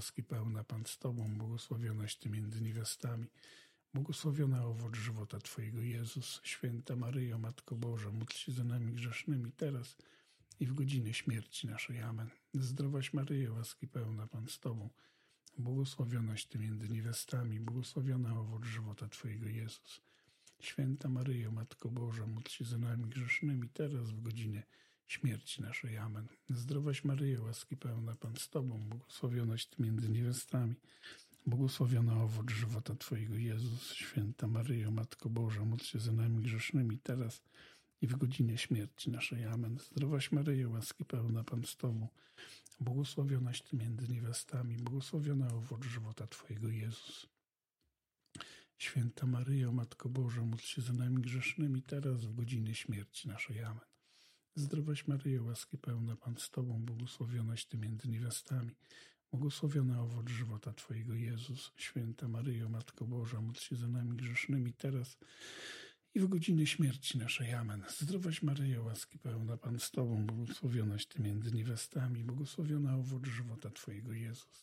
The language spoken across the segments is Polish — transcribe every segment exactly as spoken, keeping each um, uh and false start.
łaski pełna Pan z Tobą, błogosławionaś Ty między niewiastami. Błogosławiona owoc żywota Twojego, Jezus. Święta Maryjo, Matko Boża, módl się za nami grzesznymi teraz i w godzinę śmierci naszej. Amen. Zdrowaś Maryjo, łaski pełna Pan z Tobą, błogosławionaś Ty między niewiastami, błogosławiona owoc żywota Twojego, Jezus. Święta Maryjo, Matko Boża, módl się za nami grzesznymi teraz w godzinę śmierci naszej. Amen. Zdrowaś Maryjo, łaski pełna Pan z Tobą, błogosławionaś Ty między niewiastami, błogosławiona owoc żywota Twojego, Jezus. Święta Maryjo, Matko Boża, módl się za nami grzesznymi teraz i w godzinę śmierci naszej. Amen. Zdrowaś Maryjo, łaski pełna Pan z Tobą, błogosławionaś Ty między niewiastami, błogosławiona owoc żywota Twojego, Jezus. Święta Maryjo, Matko Boża, módl się za nami grzesznymi teraz w godzinę śmierci naszej. Amen. Zdrowaś Maryjo, łaski pełna Pan z Tobą, błogosławionaś Ty między niewiastami, błogosławiona owoc żywota Twojego, Jezus. Święta Maryjo, Matko Boża, módl się za nami grzesznymi teraz i w godzinę śmierci naszej. Amen. Zdrowaś Maryjo, łaski pełna Pan z Tobą, błogosławionaś Ty między niewiastami, błogosławiona owoc żywota Twojego, Jezus.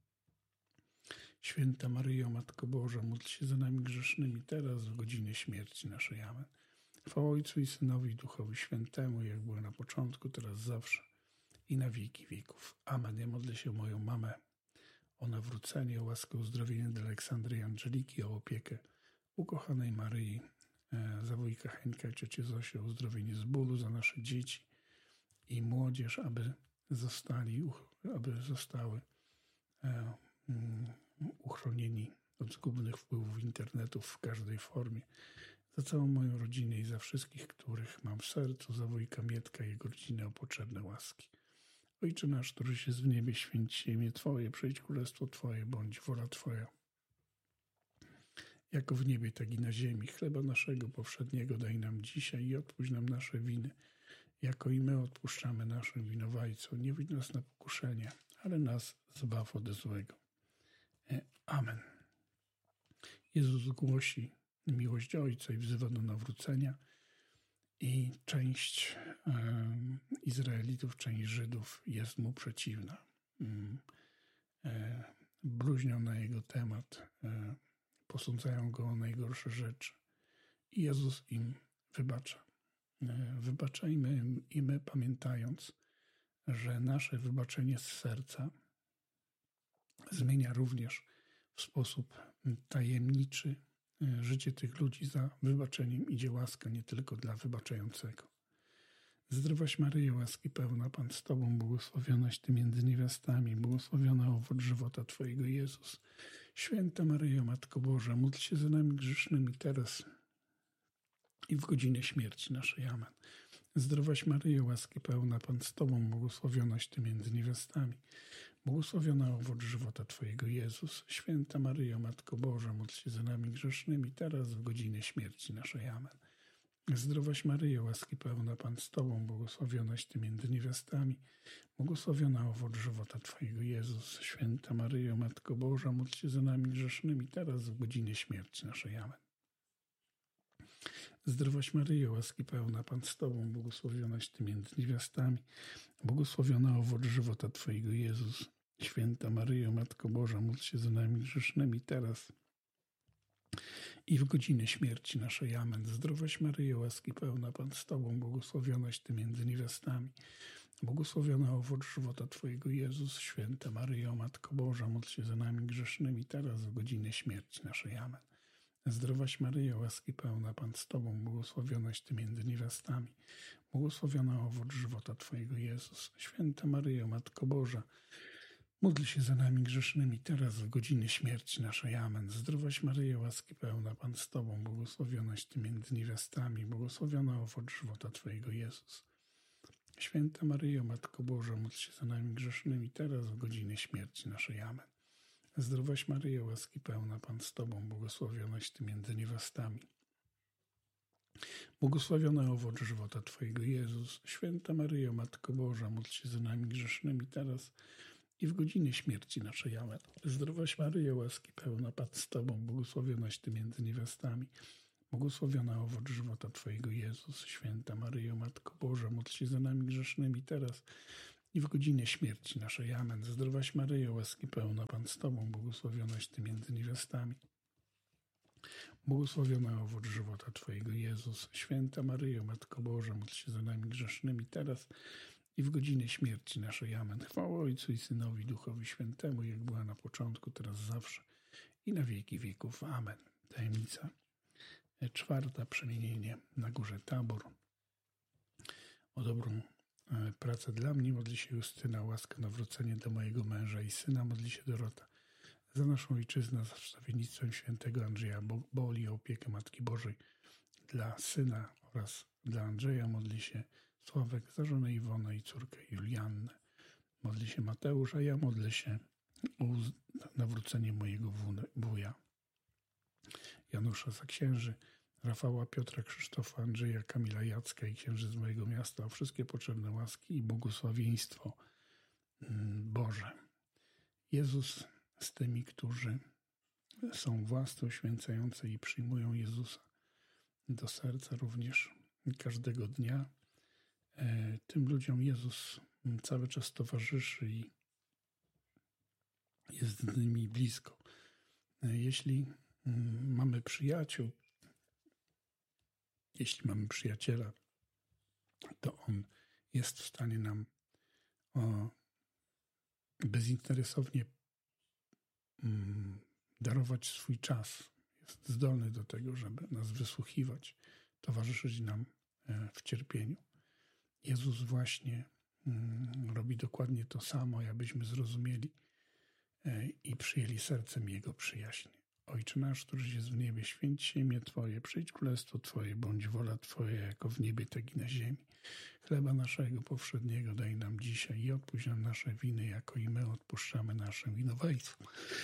Święta Maryjo, Matko Boża, módl się za nami grzesznymi teraz w godzinę śmierci naszej. Amen. Chwała Ojcu i Synowi i Duchowi Świętemu, jak było na początku, teraz zawsze i na wieki wieków. Amen. Ja modlę się o moją mamę, o nawrócenie, o łaskę uzdrowienia dla Aleksandry i Angeliki, o opiekę ukochanej Maryi, za wujka Henka i ciocię Zosię, o uzdrowienie z bólu, za nasze dzieci i młodzież, aby zostali, aby zostały uchronieni od zgubnych wpływów internetu w każdej formie. Za całą moją rodzinę i za wszystkich, których mam w sercu, za wujka Mietka i jego rodzinę, o potrzebne łaski. Ojcze nasz, któryś jest w niebie, święć się imię Twoje, przyjdź królestwo Twoje, bądź wola Twoja. Jako w niebie, tak i na ziemi. Chleba naszego powszedniego daj nam dzisiaj i odpuść nam nasze winy, jako i my odpuszczamy naszym winowajcom. Nie wódź nas na pokuszenie, ale nas zbaw ode złego. Amen. Jezus głosi miłość Ojca i wzywa do nawrócenia i część e, Izraelitów, część Żydów jest mu przeciwna. E, bluźnią na jego temat, e, posądzają go o najgorsze rzeczy i Jezus im wybacza. E, wybaczajmy i my, pamiętając, że nasze wybaczenie z serca zmienia również w sposób tajemniczy życie tych ludzi. Za wybaczeniem idzie łaska nie tylko dla wybaczającego. Zdrowaś Maryjo, łaski pełna Pan z Tobą, błogosławionaś Ty między niewiastami, błogosławiona owoc żywota Twojego, Jezus. Święta Maryjo, Matko Boża, módl się za nami grzesznymi teraz i w godzinę śmierci naszej. Amen. Zdrowaś Maryjo, łaski pełna Pan z Tobą, błogosławionaś Ty między niewiastami, błogosławiona owoc żywota Twojego, Jezus. Święta Maryjo, Matko Boża, módl się za nami grzesznymi teraz w godzinę śmierci naszej. Amen. Zdrowaś Maryjo, łaski pełna Pan z Tobą, błogosławionaś Ty między niewiastami, błogosławiona owoc żywota Twojego, Jezus. Święta Maryjo, Matko Boża, módl się za nami grzesznymi teraz w godzinę śmierci naszej. Amen. Zdrowaś Maryjo, łaski pełna Pan z Tobą, błogosławionaś Ty między niewiastami, błogosławiona owoc żywota Twojego, Jezus. Święta Maryjo, Matko Boża, módl się za nami grzesznymi teraz i w godzinę śmierci naszej. Amen. Zdrowaś Maryjo, łaski pełna Pan z Tobą, błogosławionaś Ty między niewiastami, błogosławiona owoc żywota Twojego, Jezus. Święta Maryjo, Matko Boża, módl się za nami grzesznymi teraz w godzinę śmierci naszej. Amen. Zdrowaś Maryjo, łaski pełna Pan z Tobą, błogosławionaś Ty między niewiastami, błogosławiona owoc żywota Twojego, Jezus. Święta Maryjo, Matko Boża, módl się za nami grzesznymi teraz w godzinę śmierci naszej. Amen. Zdrowaś Maryjo, łaski pełna Pan z Tobą, błogosławionaś Ty między niewiastami, błogosławiona owoc żywota Twojego, Jezus. Święta Maryjo, Matko Boża, módl się za nami grzesznymi teraz w godzinę śmierci naszej. Amen. Zdrowaś Maryjo, łaski pełna Pan z Tobą, błogosławionaś Ty między niewiastami, błogosławiona owoc żywota Twojego, Jezus. Święta Maryjo, Matko Boża, módl się za nami grzesznymi teraz i w godzinę śmierci naszej. Amen. Zdrowaś Maryjo, łaski pełna Pan z Tobą, błogosławionaś Ty między niewiastami, błogosławiona owoc żywota Twojego, Jezus. Święta Maryjo, Matko Boża, módl się za nami grzesznymi teraz i w godzinę śmierci naszej. Amen. Zdrowaś Maryjo, łaski pełna, Pan z Tobą, błogosławionaś Ty między niewiastami. Błogosławiona owoc żywota Twojego, Jezus. Święta Maryjo, Matko Boża, módl się za nami grzesznymi teraz i w godzinę śmierci naszej. Amen. Chwała Ojcu i Synowi, Duchowi Świętemu, jak była na początku, teraz zawsze i na wieki wieków. Amen. Tajemnica czwarta, przemienienie na górze Tabor. O dobrą pracę dla mnie modli się Justyna, łaska nawrócenie dla mojego męża i syna, modli się Dorota. Za naszą ojczyznę, za wstawiennictwem świętego Andrzeja Boli, o opiekę Matki Bożej dla syna oraz dla Andrzeja modli się Sławek, za żonę Iwonę i córkę Juliannę. Modli się Mateusz, a ja modlę się o nawrócenie mojego wuja Janusza, za księży Rafała, Piotra, Krzysztofa, Andrzeja, Kamila, Jacka i księży z mojego miasta, o wszystkie potrzebne łaski i błogosławieństwo Boże. Jezus z tymi, którzy są własne, uświęcające i przyjmują Jezusa do serca również każdego dnia. Tym ludziom Jezus cały czas towarzyszy i jest z nimi blisko. Jeśli mamy przyjaciół, jeśli mamy przyjaciela, to on jest w stanie nam o, bezinteresownie mm, darować swój czas. Jest zdolny do tego, żeby nas wysłuchiwać, towarzyszyć nam w cierpieniu. Jezus właśnie mm, robi dokładnie to samo, abyśmy zrozumieli e, i przyjęli sercem Jego przyjaźń. Ojcze nasz, któryś jest w niebie, święć się imię Twoje, przyjdź królestwo Twoje, bądź wola Twoja, jako w niebie, tak i na ziemi. Chleba naszego powszedniego daj nam dzisiaj i odpuść nam nasze winy, jako i my odpuszczamy naszym winowajcom.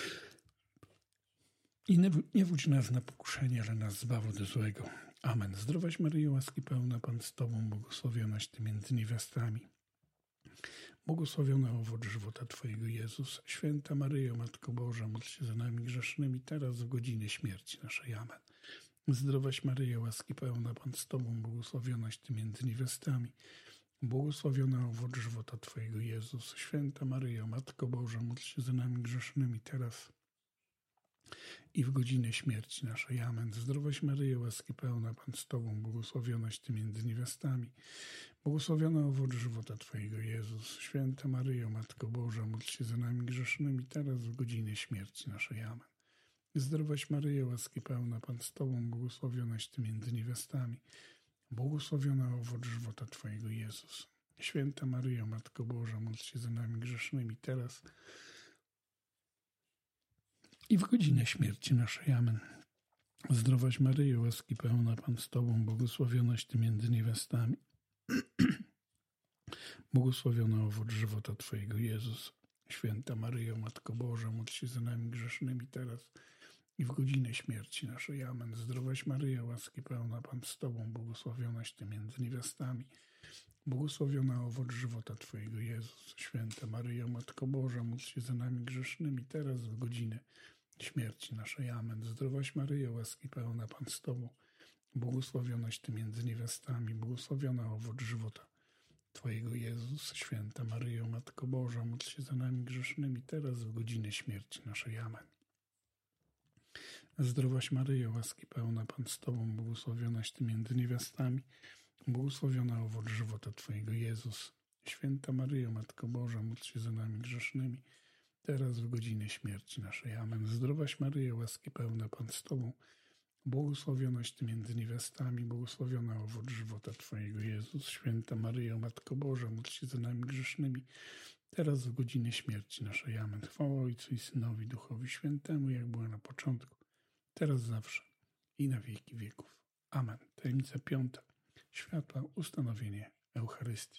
I nie wódź nas na pokuszenie, ale nas zbaw od złego. Amen. Zdrowaś Maryjo, łaski pełna, Pan z Tobą, błogosławionaś Ty między niewiastami. Błogosławiona owoc żywota Twojego, Jezus. Święta Maryjo, Matko Boża, módl się za nami grzesznymi, teraz w godzinie śmierci naszej. Amen. Zdrowaś Maryjo, łaski pełna, Pan z Tobą, błogosławionaś Ty między niewiastami. Błogosławiona owoc żywota Twojego, Jezus. Święta Maryjo, Matko Boża, módl się za nami grzesznymi, teraz i w godzinę śmierci naszej. Amen. Zdrowaś Maryjo, łaski pełna, Pan z Tobą, błogosławionaś Ty między niewiastami. Błogosławiona owoc żywota Twojego, Jezus. Święta Maryjo, Matko Boża, módl się za nami grzesznymi, teraz w godzinę śmierci naszej. Amen. Zdrowaś Maryjo, łaski pełna, Pan z Tobą, błogosławionaś Ty między niewiastami. Błogosławiona owoc żywota Twojego, Jezus. Święta Maryjo, Matko Boża, módl się za nami grzesznymi, teraz i w godzinę śmierci naszej. Amen. Zdrowaś Maryjo, łaski pełna, Pan z Tobą, błogosławionaś Ty między niewiastami. Błogosławiona owoc żywota Twojego, Jezus. Święta Maryjo, Matko Boża, módl się za nami grzesznymi, teraz i w godzinę śmierci naszej. Amen. Zdrowaś Maryjo, łaski pełna, Pan z Tobą, błogosławionaś Ty między niewiastami. Błogosławiona owoc żywota Twojego, Jezus. Święta Maryjo, Matko Boża, módl się za nami grzesznymi, teraz w godzinę śmierci naszej. Amen. Zdrowaś Maryjo, łaski pełna, Pan z Tobą, błogosławionaś Ty między niewiastami. Błogosławiona owoc żywota Twojego, Jezus. Święta Maryjo, Matko Boża, módl się za nami grzesznymi, teraz w godzinę śmierci naszej. Amen. Zdrowaś Maryjo, łaski pełna, Pan z Tobą, błogosławionaś Ty między niewiastami. Błogosławiona owoc żywota Twojego, Jezus. Święta Maryjo, Matko Boża, módl się za nami grzesznymi, teraz w godzinę śmierci naszej. Amen. Zdrowaś Maryjo, łaski pełna, Pan z Tobą, błogosławionaś Ty między niewiastami, błogosławiona owoc żywota Twojego, Jezus. Święta Maryjo, Matko Boża, módl się za nami grzesznymi, teraz w godzinę śmierci naszej. Amen. Chwała Ojcu i Synowi, Duchowi Świętemu, jak była na początku, teraz zawsze i na wieki wieków. Amen. Tajemnica piąta. Światła, ustanowienie Eucharystii.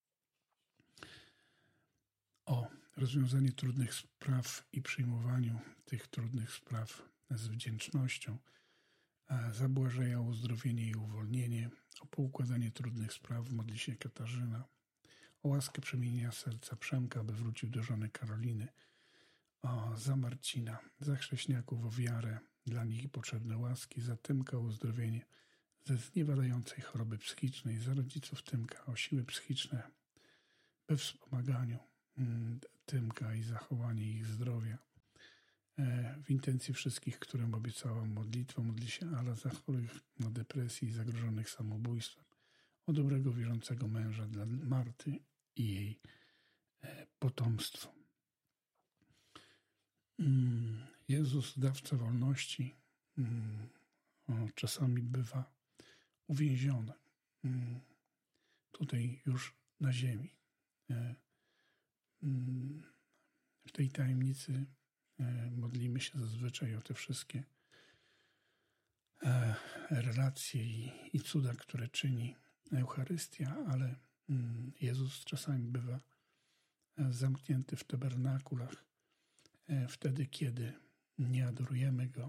O rozwiązanie trudnych spraw i przyjmowaniu tych trudnych spraw z wdzięcznością, za błażeja, uzdrowienie i uwolnienie, o poukładanie trudnych spraw modli się Katarzyna, o łaskę przemienienia serca Przemka, aby wrócił do żony Karoliny, o, za Marcina, za chrześniaków o wiarę, dla nich potrzebne łaski, za Tymka o uzdrowienie ze zniewalającej choroby psychicznej, za rodziców Tymka o siły psychiczne, we wspomaganiu Tymka i zachowanie ich zdrowia. W intencji wszystkich, którym obiecałam modlitwę, modli się Ala za chorych na depresję i zagrożonych samobójstwem, o dobrego, wierzącego męża dla Marty i jej potomstwo. Jezus, dawca wolności, czasami bywa uwięziony tutaj już na ziemi. W tej tajemnicy modlimy się zazwyczaj o te wszystkie relacje i, i cuda, które czyni Eucharystia, ale Jezus czasami bywa zamknięty w tabernakulach, wtedy, kiedy nie adorujemy Go,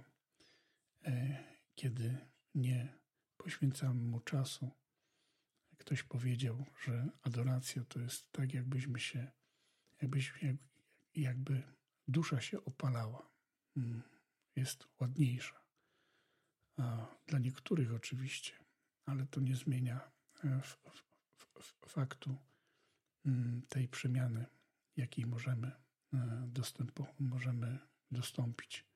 kiedy nie poświęcamy Mu czasu. Ktoś powiedział, że adoracja to jest tak, jakbyśmy się, jakbyś, jak, jakby dusza się opalała. Jest ładniejsza. A dla niektórych oczywiście, ale to nie zmienia f, f, f, faktu tej przemiany, jakiej możemy, dostępu, możemy dostąpić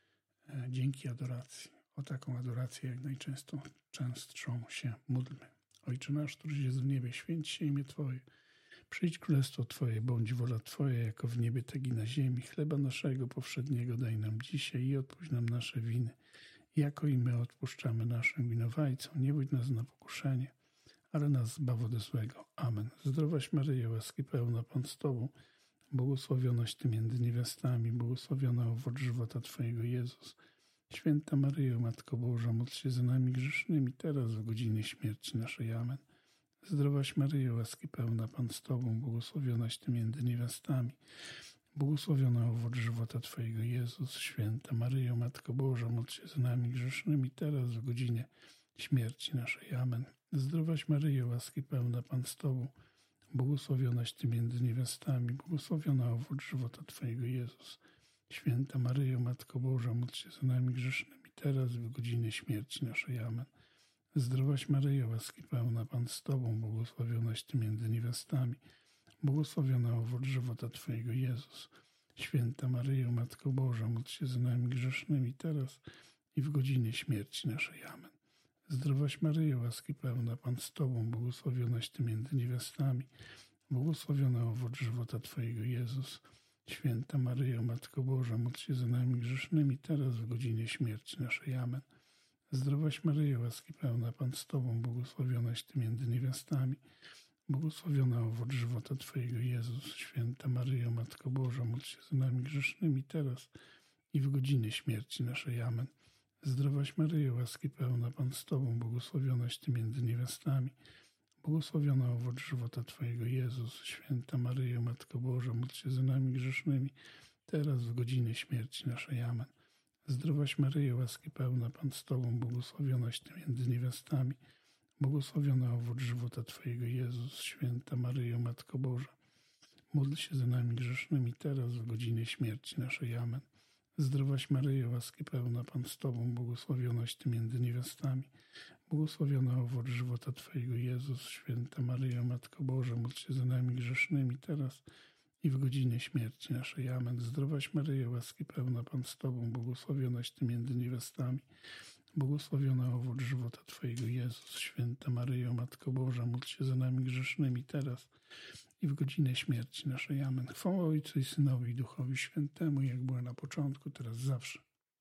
dzięki adoracji. O taką adorację jak najczęstszą częstszą się módlmy. Ojcze nasz, któryś jest w niebie, święć się imię Twoje. Przyjdź królestwo Twoje, bądź wola Twoja, jako w niebie, tak i na ziemi. Chleba naszego powszedniego daj nam dzisiaj i odpuść nam nasze winy, jako i my odpuszczamy naszym winowajcom. Nie wódź nas na pokuszenie, ale nas zbaw ode złego. Amen. Zdrowaś Maryjo, łaski pełna, Pan z Tobą, błogosławionaś Ty między niewiastami, błogosławiona owoc żywota Twojego, Jezus. Święta Maryjo, Matko Boża, módl się za nami grzesznymi, teraz w godzinie śmierci naszej. Amen. Zdrowaś Maryjo, łaski pełna, Pan z Tobą, błogosławionaś Ty między niewiastami, błogosławiona owoc żywota Twojego, Jezus. Święta Maryjo, Matko Boża, módl się za nami grzesznymi, teraz w godzinie śmierci naszej. Amen. Zdrowaś Maryjo, łaski pełna, Pan z Tobą, błogosławionaś Ty między niewiastami, błogosławiona owoc żywota Twojego, Jezus. Święta Maryjo, Matko Boża, módl się za nami grzesznymi, teraz w godzinie śmierci naszej. Amen. Zdrowaś Maryjo, łaski pełna, Pan z Tobą, błogosławionaś Ty między niewiastami, błogosławiona owoc żywota Twojego, Jezus. Święta Maryjo, Matko Boża, módl się za nami grzesznymi, teraz i w godzinie śmierci naszej. Amen. Zdrowaś Maryjo, łaski pełna, Pan z Tobą, błogosławionaś Ty między niewiastami, błogosławiona owoc żywota Twojego, Jezus. Święta Maryjo, Matko Boża, módl się za nami grzesznymi, teraz w godzinie śmierci naszej. Amen. Zdrowaś Maryjo, łaski pełna, Pan z Tobą, błogosławionaś Ty między niewiastami, błogosławiona owoc żywota Twojego, Jezus. Święta Maryjo, Matko Boża, módl się za nami grzesznymi, teraz i w godzinie śmierci naszej. Amen. Zdrowaś Maryjo, łaski pełna, Pan z Tobą, błogosławionaś Ty między niewiastami, błogosławiona owoc żywota Twojego, Jezus. Święta Maryjo, Matko Boża, módl się za nami grzesznymi, teraz w godzinie śmierci naszej. Amen. Zdrowaś Maryjo, łaski pełna, Pan z Tobą, błogosławionaś Ty między niewiastami, błogosławiona owoc żywota Twojego, Jezus. Święta Maryjo, Matko Boża, módl się za nami grzesznymi, teraz w godzinie śmierci naszej. Amen. Zdrowaś Maryjo, łaski pełna, Pan z Tobą, błogosławionaś Ty między niewiastami, błogosławiona owoc żywota Twojego, Jezus. Święta Maryjo, Matko Boża, módl się za nami grzesznymi, teraz i w godzinie śmierci naszej. Amen. Zdrowaś Maryjo, łaski pełna, Pan z Tobą, błogosławionaś Ty między niewiastami, błogosławiona owoc żywota Twojego, Jezus. Święta Maryjo, Matko Boża, módl się za nami grzesznymi, teraz i w godzinę śmierci naszej. Amen. Chwała Ojcu i Synowi i Duchowi Świętemu, jak była na początku, teraz zawsze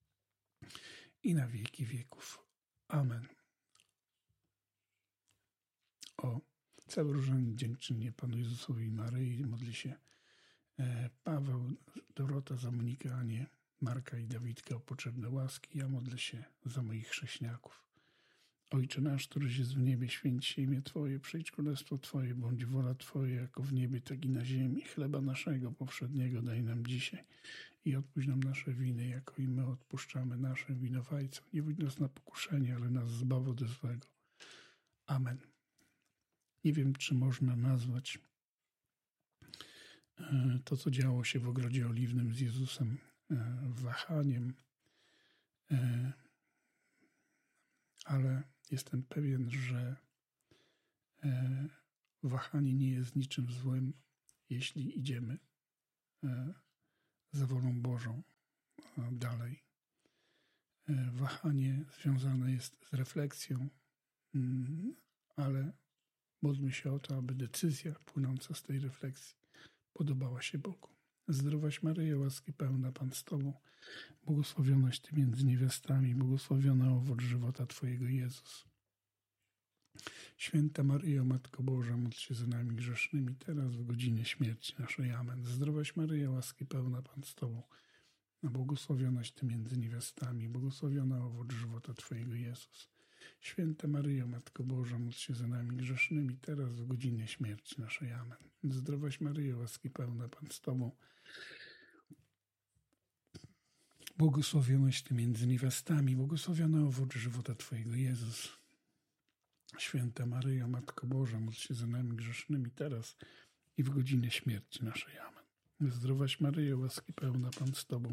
i na wieki wieków. Amen. O cały różany dziękczynnie Panu Jezusowi i Maryi modli się Paweł, Dorota za Monikę, Anię, Marka i Dawidka o potrzebne łaski. Ja modlę się za moich chrześniaków. Ojcze nasz, któryś jest w niebie, święć się imię Twoje, przyjdź królestwo Twoje, bądź wola Twoja, jako w niebie, tak i na ziemi. Chleba naszego powszedniego daj nam dzisiaj i odpuść nam nasze winy, jako i my odpuszczamy naszym winowajcom. Nie wódź nas na pokuszenie, ale nas zbaw ode złego. Amen. Nie wiem, czy można nazwać to, co działo się w Ogrodzie Oliwnym z Jezusem, wahaniem, ale jestem pewien, że wahanie nie jest niczym złym, jeśli idziemy za wolą Bożą dalej. Wahanie związane jest z refleksją, ale módlmy się o to, aby decyzja płynąca z tej refleksji podobała się Bogu. Zdrowaś Maryjo, łaski pełna, Pan z Tobą, błogosławionaś Ty między niewiastami, błogosławiony owoc żywota Twojego, Jezus. Święta Maryjo, Matko Boża, módl się za nami grzesznymi, teraz w godzinie śmierci naszej. Amen. Zdrowaś Maryjo, łaski pełna, Pan z Tobą, błogosławionaś Ty między niewiastami, błogosławiony owoc żywota Twojego, Jezus. Święta Maryjo, Matko Boża, módl się za nami grzesznymi, teraz w godzinie śmierci naszej. Amen. Zdrowaś Maryjo, łaski pełna, Pan z Tobą, błogosławionaś Ty między niewiastami, błogosławiony owoc żywota Twojego, Jezus. Święta Maryjo, Matko Boża, módl się za nami grzesznymi, teraz i w godzinie śmierci naszej. Amen. Zdrowaś Maryjo, łaski pełna, Pan z Tobą,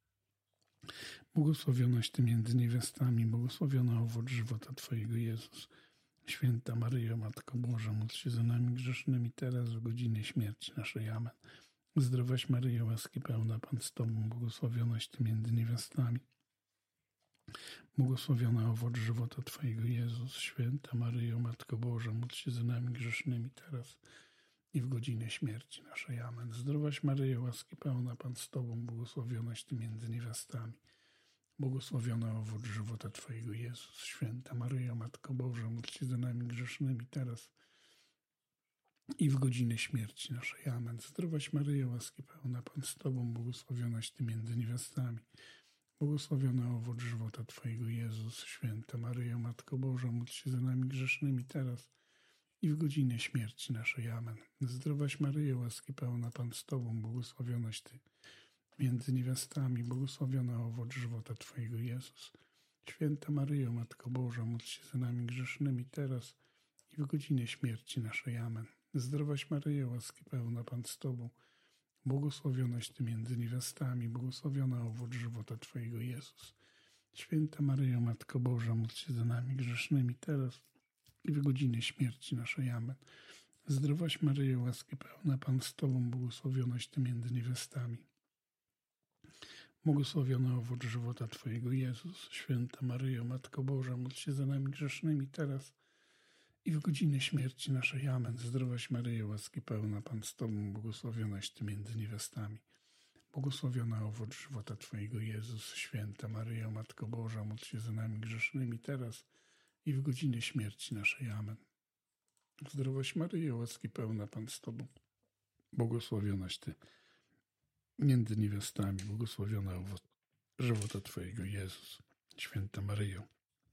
błogosławionaś Ty między niewiastami, błogosławiony owoc żywota Twojego, Jezus. Święta Maryjo, Matko Boża, módl się za nami grzesznymi, teraz w godzinie śmierci naszej. Amen. Zdrowaś Maryjo, łaski pełna, Pan z Tobą, błogosławionaś Ty między niewiastami, błogosławiony owoc żywota Twojego, Jezus. Święta Maryjo, Matko Boża, módl się za nami grzesznymi, teraz i w godzinie śmierci naszej. Amen. Zdrowaś Maryjo, łaski pełna, Pan z Tobą, błogosławionaś Ty między niewiastami, błogosławiony owoc żywota Twojego, Jezus. Święta Maryjo, Matko Boża, módl się za nami grzesznymi, teraz i w godzinę śmierci naszej. Amen. Zdrowaś Maryjo, łaski pełna, Pan z Tobą, błogosławionaś Ty między niewiastami, błogosławiony owoc żywota Twojego, Jezus. Święta Maryjo, Matko Boża, módl się za nami grzesznymi, teraz i w godzinę śmierci naszej. Amen. Zdrowaś Maryjo, łaski pełna, Pan z Tobą, błogosławionaś Ty między niewiastami, błogosławiony owoc żywota Twojego, Jezus. Święta Maryjo, Matko Boża, módl się za nami grzesznymi, teraz i w godzinę śmierci naszej. Amen. Zdrowaś Maryjo, łaski pełna, Pan z Tobą, błogosławionaś Ty między niewiastami, błogosławiony owoc żywota Twojego, Jezus. Święta Maryjo, Matko Boża, módl się za nami grzesznymi, teraz i w godzinę śmierci naszej. Amen. Zdrowaś Maryjo, łaski pełna, Pan z Tobą, błogosławionaś Ty między niewiastami, błogosławiony owoc żywota Twojego, Jezus. Święta Maryjo, Matko Boża, módl się za nami grzesznymi, teraz i w godzinę śmierci naszej. Amen. Zdrowaś Maryjo, łaski pełna, Pan z Tobą, błogosławionaś Ty między niewiastami, błogosławiony owoc żywota Twojego, Jezus. Święta Maryjo, Matko Boża, módl się za nami grzesznymi, teraz i w godzinę śmierci naszej. Amen. Zdrowaś Maryjo, łaski pełna, Pan z Tobą, błogosławionaś Ty między niewiastami, błogosławiony owoc żywota Twojego, Jezus. Święta Maryjo,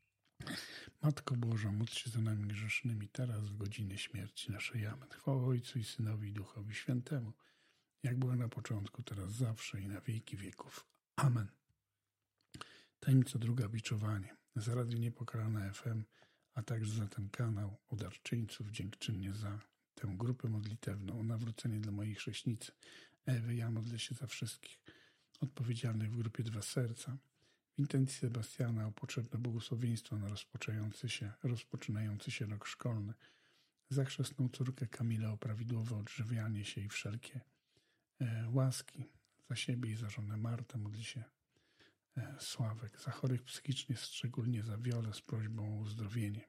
Matko Boża, módl się za nami grzesznymi, teraz w godzinie śmierci naszej. Amen. Chwała Ojcu i Synowi i Duchowi Świętemu, jak była na początku, teraz zawsze i na wieki wieków. Amen. Tajemnica druga, biczowanie. Za Radio Niepokalane F M, a także za ten kanał u darczyńców, dziękczynnie za tę grupę modlitewną o nawrócenie dla mojej chrześnicy Ewy. Ja modlę się za wszystkich odpowiedzialnych w grupie Dwa Serca, w intencji Sebastiana o potrzebne błogosławieństwo na rozpoczynający się, rozpoczynający się rok szkolny, za chrzestną córkę Kamilę o prawidłowe odżywianie się i wszelkie e, łaski, za siebie i za żonę Martę modli się e, Sławek, za chorych psychicznie, szczególnie za Wiolę z prośbą o uzdrowienie.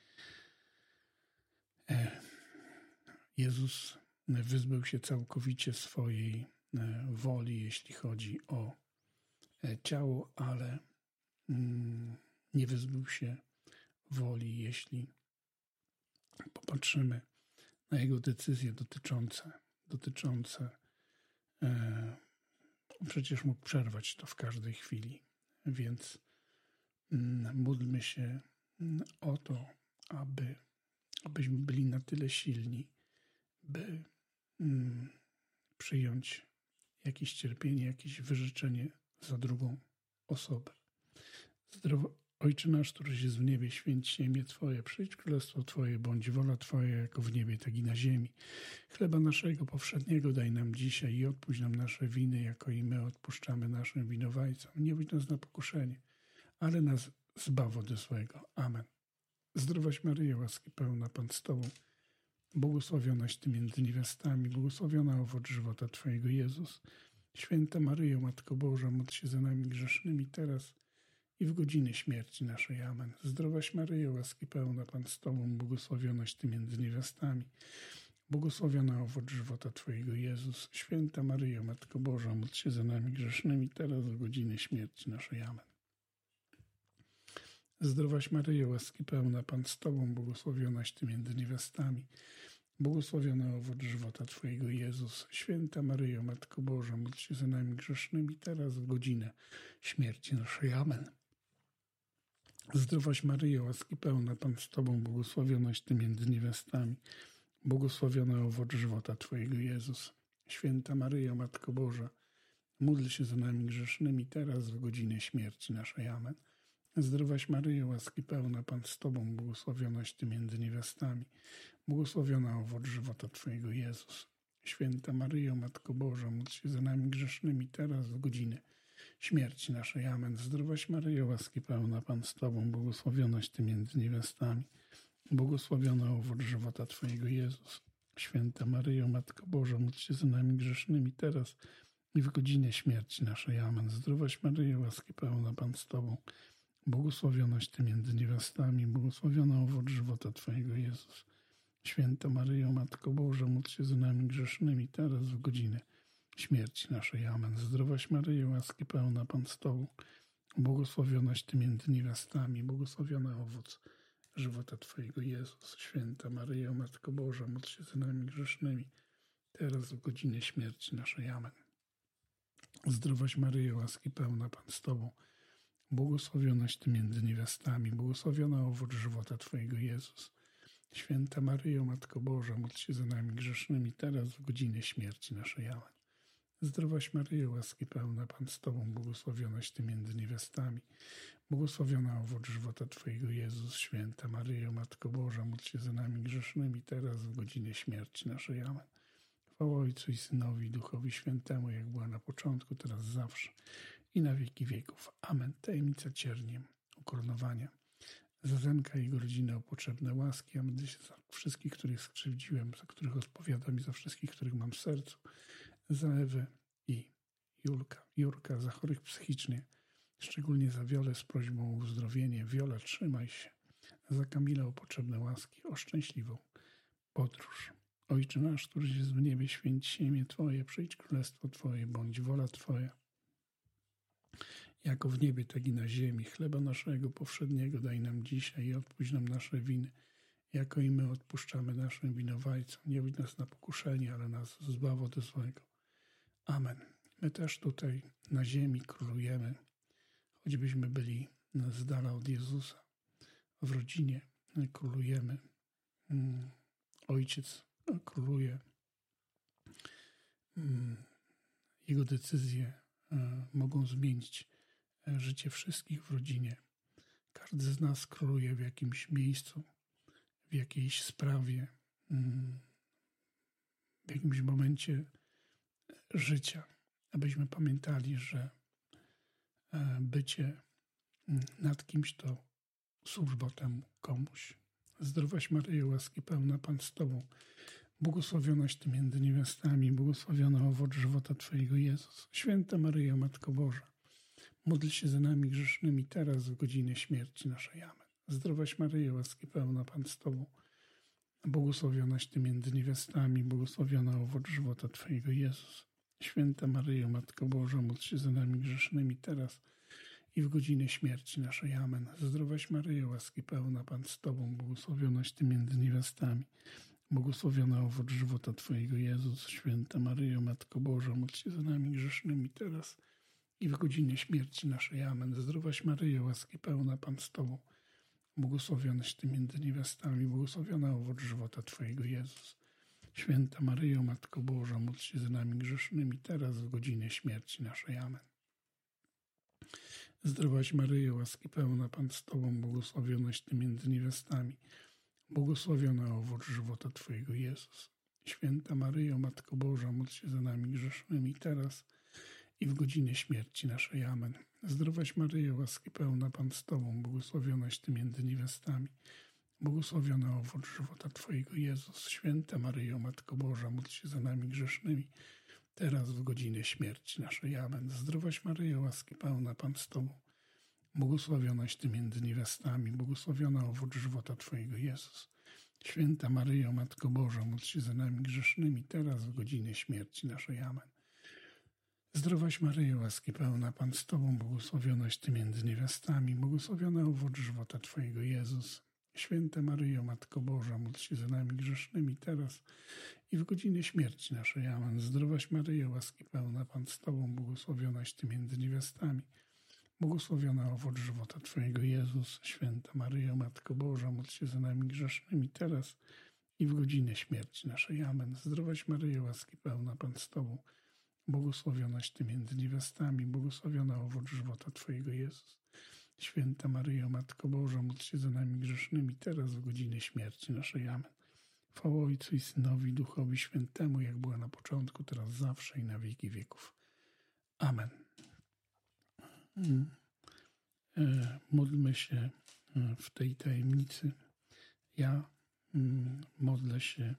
E, Jezus wyzbył się całkowicie swojej e, woli, jeśli chodzi o e, ciało, ale mm, nie wyzbył się woli, jeśli popatrzymy na jego decyzje dotyczące, dotyczące e, przecież mógł przerwać to w każdej chwili, więc mm, módlmy się o to, aby, abyśmy byli na tyle silni, by mm, przyjąć jakieś cierpienie, jakieś wyrzeczenie za drugą osobę. Zdrowo, Ojcze nasz, któryś jest w niebie, święć się imię Twoje, przyjdź królestwo Twoje, bądź wola Twoja, jako w niebie, tak i na ziemi. Chleba naszego powszedniego daj nam dzisiaj i odpuść nam nasze winy, jako i my odpuszczamy naszym winowajcom. Nie wódź nas na pokuszenie, ale nas zbaw od złego. Amen. Zdrowaś Maryjo, łaski pełna, Pan z Tobą, błogosławionaś Ty między niewiastami, błogosławiona owoc żywota Twojego, Jezus. Święta Maryjo, Matko Boża, módl się za nami grzesznymi teraz i w godzinę śmierci naszej. Amen. Zdrowaś Maryjo, łaski pełna, Pan z Tobą, błogosławionaś Ty między niewiastami, błogosławiona owoc żywota Twojego, Jezus. Święta Maryjo, Matko Boża, módl się za nami grzesznymi teraz w godzinę śmierci naszej. Amen. Zdrowaś Maryjo, łaski pełna, Pan z Tobą, błogosławionaś Ty między niewiastami, błogosławiona owoc żywota Twojego, Jezus. Święta Maryjo, Matko Boża, módl się za nami grzesznymi teraz w godzinę śmierci naszej. Amen. Zdrowaś Maryjo, łaski pełna, Pan z Tobą, błogosławionaś Ty między niewiastami, błogosławiona owoc żywota Twojego, Jezus. Święta Maryjo, Matko Boża, módl się za nami grzesznymi teraz w godzinę śmierci naszej. Amen. Zdrowaś Maryjo, łaski pełna, Pan z Tobą, błogosławionaś Ty między niewiastami, błogosławiona owoc żywota Twojego, Jezus. Święta Maryjo, Matko Boża, módl się za nami grzesznymi teraz w godzinę śmierci naszej. Amen. Zdrowaś Maryjo, łaski pełna, Pan z Tobą, błogosławionaś Ty między niewiastami, błogosławiona owoc żywota Twojego, Jezus. Święta Maryjo, Matko Boża, módl się za nami grzesznymi teraz i w godzinę śmierci naszej. Amen. Zdrowaś Maryjo, łaski pełna, Pan z Tobą, błogosławionaś Ty między niewiastami, błogosławiona owoc żywota Twojego, Jezus. Święta Maryjo, Matko Boża, módl się za nami grzesznymi teraz w godzinę śmierci naszej. Amen. Zdrowaś Maryjo, łaski pełna, Pan z Tobą, błogosławionaś Ty między niewiastami, błogosławiona owoc żywota Twojego, Jezus. Święta Maryjo, Matko Boża, módl się za nami grzesznymi teraz w godzinę śmierci naszej. Amen. Zdrowaś Maryjo, łaski pełna, Pan z Tobą, błogosławionaś Ty między niewiastami, błogosławiona owoc żywota Twojego, Jezus. Święta Maryjo, Matko Boża, módl się za nami grzesznymi teraz w godzinę śmierci naszej. Amen. Zdrowaś Maryjo, łaski pełna, Pan z Tobą, błogosławionaś Ty między niewiastami, błogosławiona owoc żywota Twojego, Jezus. Święta Maryjo, Matko Boża, módl się za nami grzesznymi teraz w godzinę śmierci naszej. Amen. Chwała Ojcu i Synowi i Duchowi Świętemu, jak była na początku, teraz zawsze i na wieki wieków. Amen. Tajemnica cierni, ukoronowania. Za Zenka i jego rodzinę o potrzebne łaski, a modlę się za wszystkich, których skrzywdziłem, za których odpowiadam i za wszystkich, których mam w sercu, za Ewę i Julka, Jurka, za chorych psychicznie, szczególnie za Wiolę z prośbą o uzdrowienie. Wiola, trzymaj się. Za Kamila o potrzebne łaski, o szczęśliwą podróż. Ojcze nasz, któryś jest w niebie, święć się imię Twoje, przyjdź królestwo Twoje, bądź wola Twoja, jako w niebie, tak i na ziemi. Chleba naszego powszedniego daj nam dzisiaj i odpuść nam nasze winy, jako i my odpuszczamy naszym winowajcom. Nie wódź nas na pokuszenie, ale nas zbaw od złego. Amen. My też tutaj na ziemi królujemy, choćbyśmy byli z dala od Jezusa. W rodzinie królujemy. Ojciec króluje. Jego decyzje mogą zmienić życie wszystkich w rodzinie. Każdy z nas króluje w jakimś miejscu, w jakiejś sprawie, w jakimś momencie życia. Abyśmy pamiętali, że bycie nad kimś to służba temu komuś. Zdrowaś Maryjo, łaski pełna, Pan z Tobą, błogosławionaś Ty między niewiastami, błogosławiona owoc żywota Twojego, Jezus. Święta Maryjo, Matko Boża, módl się za nami grzesznymi teraz w godzinę śmierci naszej. Amen. Zdrowaś Maryjo, łaski pełna, Pan z Tobą, błogosławionaś Ty między niewiastami, błogosławiona owoc żywota Twojego, Jezus. Święta Maryjo, Matko Boża, módl się za nami grzesznymi teraz i w godzinę śmierci naszej. Amen. Zdrowaś Maryjo, łaski pełna, Pan z Tobą, błogosławionaś Ty między niewiastami, błogosławiona owoc żywota Twojego, Jezus. Święta Maryjo, Matko Boża, módl się za nami grzesznymi teraz i w godzinę śmierci naszej. Amen. Zdrowaś Maryjo, łaski pełna, Pan z Tobą, błogosławionaś Ty między niewiastami, błogosławiona owoc żywota Twojego, Jezus. Święta Maryjo, Matko Boża, módl się za nami grzesznymi teraz w godzinę śmierci naszej. Amen. Zdrowaś Maryjo, łaski pełna, Pan z Tobą, błogosławionaś Ty między niewiastami, błogosławiona owoc żywota Twojego, Jezus. Święta Maryjo, Matko Boża, módl się za nami grzesznymi teraz i w godzinę śmierci naszej. Amen. Zdrowaś Maryjo, łaski pełna, Pan z Tobą, błogosławionaś Ty między niewiastami, błogosławiony owoc żywota Twojego, Jezus. Święta Maryjo, Matko Boża, módl się za nami grzesznymi, teraz w godzinę śmierci naszej. Amen. Zdrowaś Maryjo, łaski pełna, Pan z Tobą, błogosławionaś Ty między niewiastami, błogosławiona owoc żywota Twojego, Jezus. Święta Maryjo, Matko Boża, módl się za nami grzesznymi, teraz w godzinę śmierci naszej. Amen. Zdrowaś Maryjo, łaski pełna, Pan z Tobą, błogosławionaś Ty między niewiastami, błogosławiona owoc żywota Twojego, Jezus. Święta Maryjo, Matko Boża, módl się za nami grzesznymi, teraz i w godzinę śmierci naszej. Amen. Zdrowaś Maryjo, łaski pełna, Pan z Tobą, błogosławionaś Ty między niewiastami, błogosławiona owoc żywota Twojego, Jezus. Święta Maryjo, Matko Boża, módl się za nami grzesznymi, teraz i w godzinę śmierci naszej. Amen. Zdrowaś Maryjo, łaski pełna, Pan z Tobą, błogosławionaś Ty między niewiastami, błogosławiona owoc żywota Twojego, Jezus. Święta Maryjo, Matko Boża, módl się za nami grzesznymi, teraz w godzinę śmierci naszej. Amen. Chwała Ojcu i Synowi, i Duchowi Świętemu, jak była na początku, teraz zawsze i na wieki wieków. Amen. Módlmy się w tej tajemnicy. Ja modlę się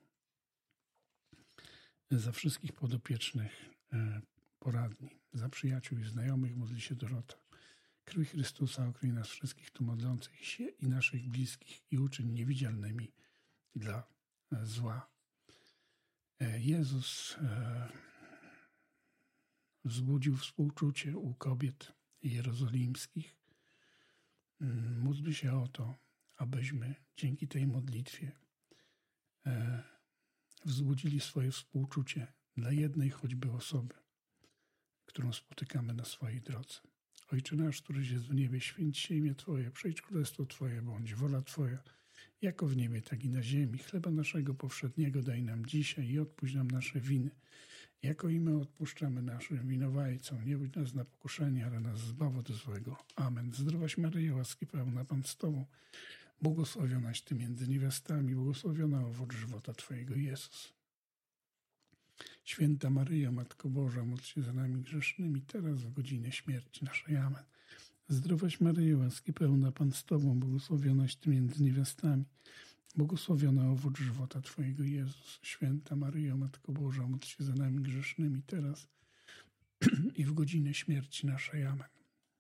za wszystkich podopiecznych poradni, za przyjaciół i znajomych. Modli się Dorota. Krwi Chrystusa okryj nas wszystkich tu modlących się i naszych bliskich i uczyń niewidzialnymi dla zła. Jezus wzbudził współczucie u kobiet jerozolimskich. Módlmy się o to, abyśmy dzięki tej modlitwie wzbudzili swoje współczucie dla jednej choćby osoby, którą spotykamy na swojej drodze. Ojcze nasz, któryś jest w niebie, święć się imię Twoje, przyjdź królestwo Twoje, bądź wola Twoja, jako w niebie, tak i na ziemi. Chleba naszego powszedniego daj nam dzisiaj i odpuść nam nasze winy, jako i my odpuszczamy naszym winowajcom. Nie budź nas na pokuszenie, ale nas zbaw od złego. Amen. Zdrowaś Maryjo, łaski pełna, Pan z Tobą, błogosławionaś Ty między niewiastami, błogosławiona owoc żywota Twojego, Jezus. Święta Maryjo, Matko Boża, módl się za nami grzesznymi, teraz w godzinę śmierci naszej. Amen. Zdrowaś Maryjo, łaski pełna, Pan z Tobą, błogosławionaś Ty między niewiastami, błogosławiona owoc żywota Twojego, Jezus. Święta Maryjo, Matko Boża, módl się za nami grzesznymi, teraz i w godzinę śmierci naszej. Amen.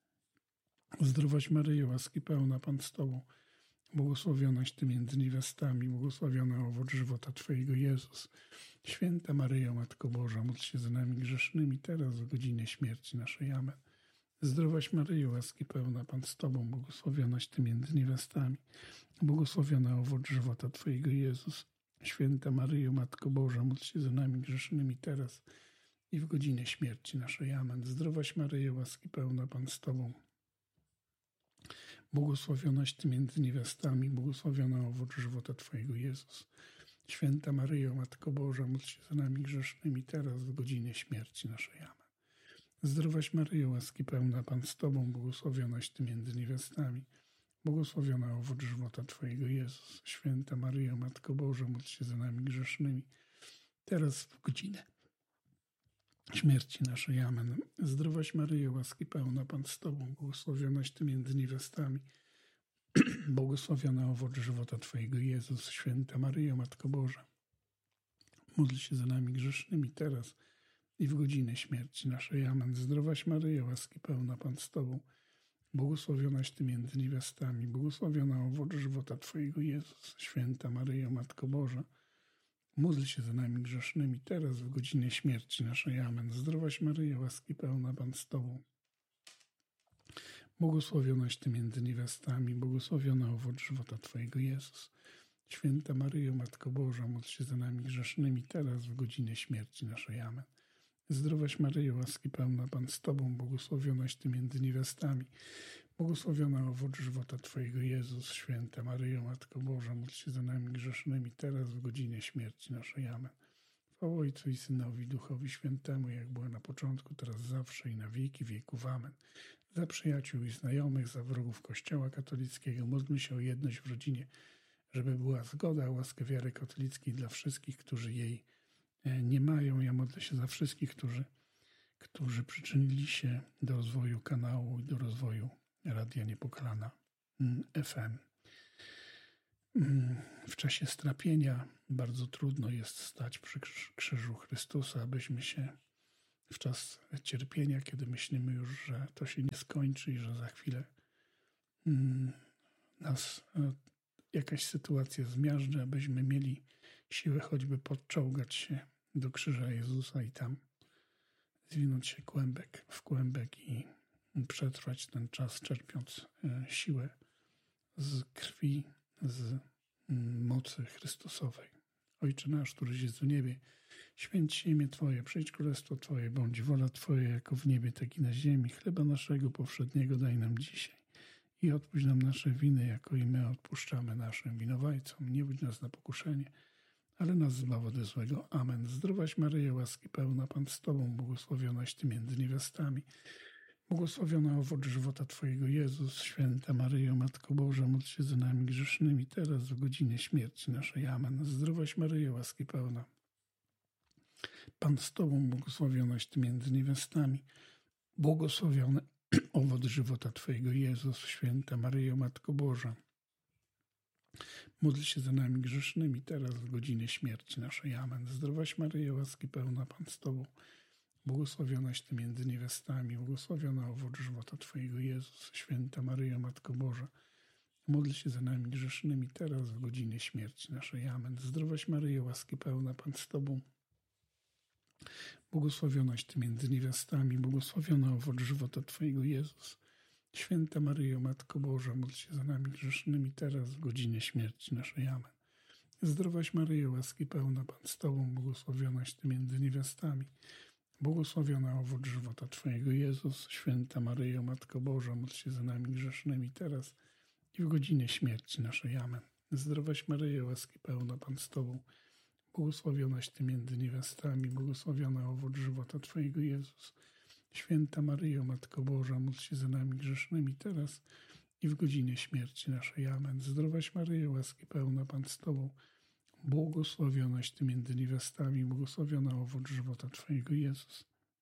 Zdrowaś Maryjo, łaski pełna, Pan z Tobą, błogosławionaś Ty między niewiastami, błogosławiona owoc żywota Twojego, Jezus. Święta Maryjo, Matko Boża, módl się za nami grzesznymi, teraz w godzinę śmierci naszej. Amen. Zdrowaś Maryjo, łaski pełna, Pan z Tobą, błogosławionaś Ty między niewiastami, błogosławiona owoc żywota Twojego, Jezus. Święta Maryjo, Matko Boża, módl się za nami grzesznymi, teraz i w godzinę śmierci naszej. Amen. Zdrowaś Maryjo, łaski pełna, Pan z Tobą, błogosławionaś Ty między niewiastami, błogosławiona owoc żywota Twojego, Jezus. Święta Maryjo, Matko Boża, módl się za nami grzesznymi, teraz w godzinę śmierci naszej. Amen. Zdrowaś Maryjo, łaski pełna, Pan z Tobą, błogosławionaś Ty między niewiastami, błogosławiona owoc żywota Twojego, Jezus. Święta Maryjo, Matko Boża, módl się za nami grzesznymi, teraz w godzinę śmierci naszej. Amen. Zdrowaś Maryjo, łaski pełna, Pan z Tobą, błogosławionaś Ty między niewiastami, błogosławiona owoc żywota Twojego, Jezus. Święta Maryjo, Matko Boża, módl się za nami grzesznymi, teraz i w godzinę śmierci naszej. Amen. Zdrowaś Maryjo, łaski pełna, Pan z Tobą, błogosławionaś Ty między niewiastami, błogosławiona owoc żywota Twojego, Jezus. Święta Maryjo, Matko Boża, módl się za nami grzesznymi, teraz w godzinę śmierci naszej. Amen. Zdrowaś Maryjo, łaski pełna, Pan z Tobą, błogosławionaś Ty między niewiastami, błogosławiona owoc żywota Twojego, Jezus. Święta Maryjo, Matko Boża, módl się za nami grzesznymi, teraz w godzinę śmierci naszej. Amen. Zdrowaś Maryjo, łaski pełna, Pan z Tobą, błogosławionaś Ty między niewiastami, błogosławiona owoc żywota Twojego, Jezus. Święta Maryjo, Matko Boża, módl się za nami grzesznymi, teraz w godzinę śmierci naszej. Amen. Chwała Ojcu i Synowi, i Duchowi Świętemu, jak była na początku, teraz zawsze i na wieki wieków. Amen. Za przyjaciół i znajomych, za wrogów Kościoła katolickiego, módlmy się o jedność w rodzinie, żeby była zgoda, łaskę wiary katolickiej dla wszystkich, którzy jej nie mają. Ja modlę się za wszystkich, którzy, którzy przyczynili się do rozwoju kanału i do rozwoju Radia Niepokalana F M. w czasie strapienia bardzo trudno jest stać przy krzyżu Chrystusa, abyśmy się w czas cierpienia, kiedy myślimy już, że to się nie skończy i że za chwilę nas jakaś sytuacja zmiażdży, abyśmy mieli siłę choćby podczołgać się do krzyża Jezusa i tam zwinąć się kłębek w kłębek i przetrwać ten czas, czerpiąc siłę z krwi, z mocy Chrystusowej. Ojcze nasz, któryś jest w niebie, święć się imię Twoje, przyjdź królestwo Twoje, bądź wola Twoja jako w niebie, tak i na ziemi. Chleba naszego powszedniego daj nam dzisiaj i odpuść nam nasze winy, jako i my odpuszczamy naszym winowajcom. Nie wódź nas na pokuszenie, ale nas zbaw ode złego. Amen. Zdrowaś Maryjo, łaski pełna, Pan z Tobą, błogosławionaś Ty między niewiastami. Błogosławiona owoc żywota Twojego, Jezus. Święta Maryjo, Matko Boża, módl się za nami grzesznymi, teraz w godzinę śmierci naszej. Amen. Zdrowaś Maryjo, łaski pełna, Pan z Tobą, błogosławionaś Ty między niewiastami. Błogosławiony owoc żywota Twojego, Jezus. Święta Maryjo, Matko Boża, módl się za nami grzesznymi, teraz w godzinę śmierci naszej. Amen. Zdrowaś Maryjo, łaski pełna, Pan z Tobą, błogosławionaś Ty między niewiastami, błogosławiona owoc żywota Twojego, Jezus. Święta Maryjo, Matko Boża, módl się za nami grzesznymi, teraz w godzinę śmierci naszej. Amen. Zdrowaś Maryjo, łaski pełna, Pan z Tobą, błogosławionaś Ty między niewiastami, błogosławiona owoc żywota Twojego, Jezus. Święta Maryjo, Matko Boża, módl się za nami grzesznymi, teraz w godzinę śmierci naszej. Amen. Zdrowaś Maryjo, łaski pełna, Pan z Tobą, błogosławionaś Ty między niewiastami, błogosławiona owoc żywota Twojego, Jezus. Święta Maryjo, Matko Boża, módl się za nami grzesznymi, teraz i w godzinę śmierci naszej. Amen. Zdrowaś Maryjo, łaski pełna, Pan z Tobą, błogosławionaś Ty między niewiastami, błogosławiona owoc żywota Twojego, Jezus. Święta Maryjo, Matko Boża, módl się za nami grzesznymi, teraz i w godzinę śmierci naszej. Amen. Zdrowaś Maryjo, łaski pełna, Pan z Tobą, błogosławionaś Ty między niewiastami, błogosławiona owoc żywota Twojego, Jezus.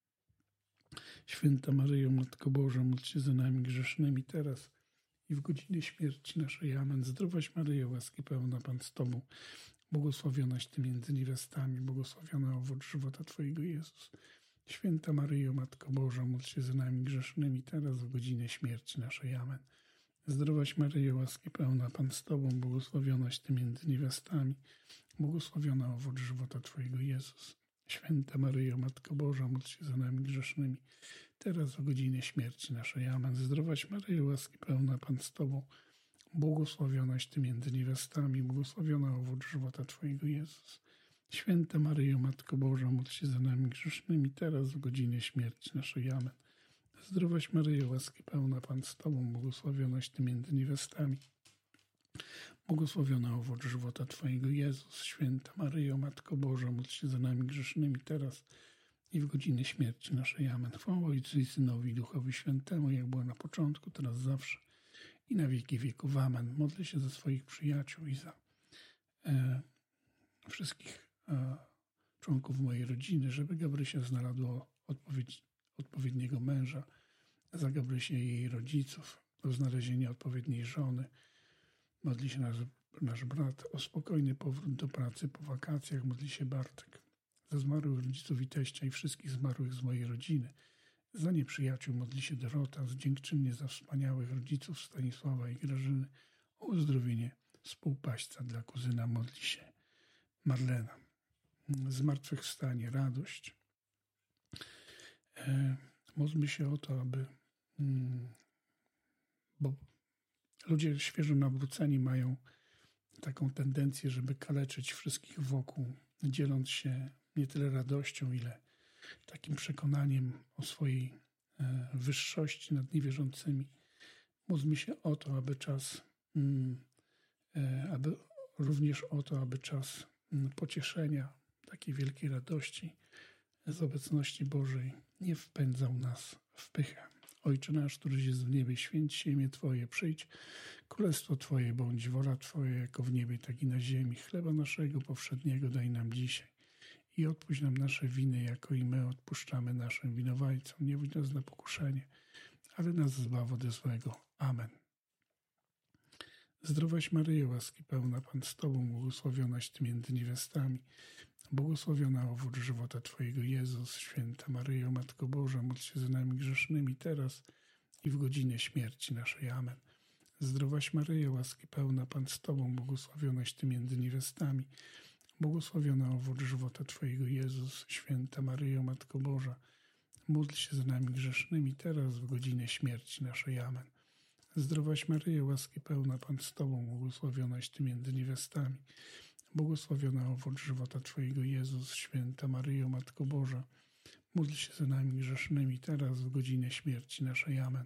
Święta Maryjo, Matko Boża, módl się za nami grzesznymi, teraz i w godzinę śmierci naszej. Amen. Zdrowaś Maryjo, łaski pełna, Pan z Tobą, błogosławionaś Ty między niewiastami, błogosławiona owoc żywota Twojego, Jezus. Święta Maryjo, Matko Boża, módl się za nami grzesznymi, teraz w godzinę śmierci naszej. Amen. Zdrowaś Maryjo, łaski pełna, Pan z Tobą, błogosławionaś Ty między niewiastami, błogosławiona owoc żywota Twojego, Jezus. Święta Maryjo, Matko Boża, módl się za nami grzesznymi, teraz w godzinę śmierci naszej. Amen. Zdrowaś Maryjo, łaski pełna, Pan z Tobą, błogosławionaś Ty między niewiastami, błogosławiona owoc żywota Twojego, Jezus. Święta Maryjo, Matko Boża, módl się za nami grzesznymi, teraz w godzinę śmierci naszej. Amen. Zdrowaś Maryjo, łaski pełna, Pan z Tobą, błogosławionaś Ty między niewiastami, błogosławiona owoc żywota Twojego, Jezus. Święta Maryjo, Matko Boża, módl się za nami grzesznymi, teraz i w godzinę śmierci naszej. Amen. Chwała Ojcu i Synowi i Duchowi Świętemu, jak było na początku, teraz zawsze i na wieki wieków. Amen. Modlę się za swoich przyjaciół i za e, wszystkich e, członków mojej rodziny, żeby Gabrysia znalazła odpowiedź, odpowiedniego męża, za Gabrysię i jej rodziców, o znalezienie odpowiedniej żony. Modli się nasz, nasz brat o spokojny powrót do pracy po wakacjach. Modli się Bartek za zmarłych rodziców i teścia i wszystkich zmarłych z mojej rodziny. Za nieprzyjaciół modli się Dorota, dziękczynnie za wspaniałych rodziców Stanisława i Grażyny. O uzdrowienie współpaśćca dla kuzyna modli się Marlena. Zmartwychwstanie, radość. E, módlmy się o to, aby, mm, bo ludzie świeżo nawróceni mają taką tendencję, żeby kaleczyć wszystkich wokół, dzieląc się nie tyle radością, ile takim przekonaniem o swojej e, wyższości nad niewierzącymi. Módlmy się o to, aby czas, mm, e, aby również o to, aby czas mm, pocieszenia, takiej wielkiej radości z obecności Bożej nie wpędzał nas w pychę. Ojcze nasz, któryś jest w niebie, święć się imię Twoje, przyjdź królestwo Twoje, bądź wola Twoja, jako w niebie, tak i na ziemi. Chleba naszego powszedniego daj nam dzisiaj i odpuść nam nasze winy, jako i my odpuszczamy naszym winowajcom. Nie wódź nas na pokuszenie, ale nas zbaw ode złego. Amen. Zdrowaś Maryjo, łaski pełna, Pan z Tobą, błogosławionaś Ty między niewiastami. Błogosławiona owoc żywota Twojego, Jezus. Święta Maryjo, Matko Boża, módl się za nami grzesznymi teraz i w godzinę śmierci naszej. Amen. Zdrowaś Maryjo, łaski pełna, Pan z Tobą, błogosławionaś Ty między niewiastami. Błogosławiona owoc żywota Twojego, Jezus. Święta Maryjo, Matko Boża, módl się za nami grzesznymi teraz w godzinę śmierci naszej. Amen. Zdrowaś Maryjo, łaski pełna, Pan z Tobą, błogosławionaś Ty między niewiastami. Błogosławiona owoc żywota Twojego, Jezus. Święta Maryjo, Matko Boża, módl się za nami grzesznymi teraz w godzinę śmierci naszej. Amen.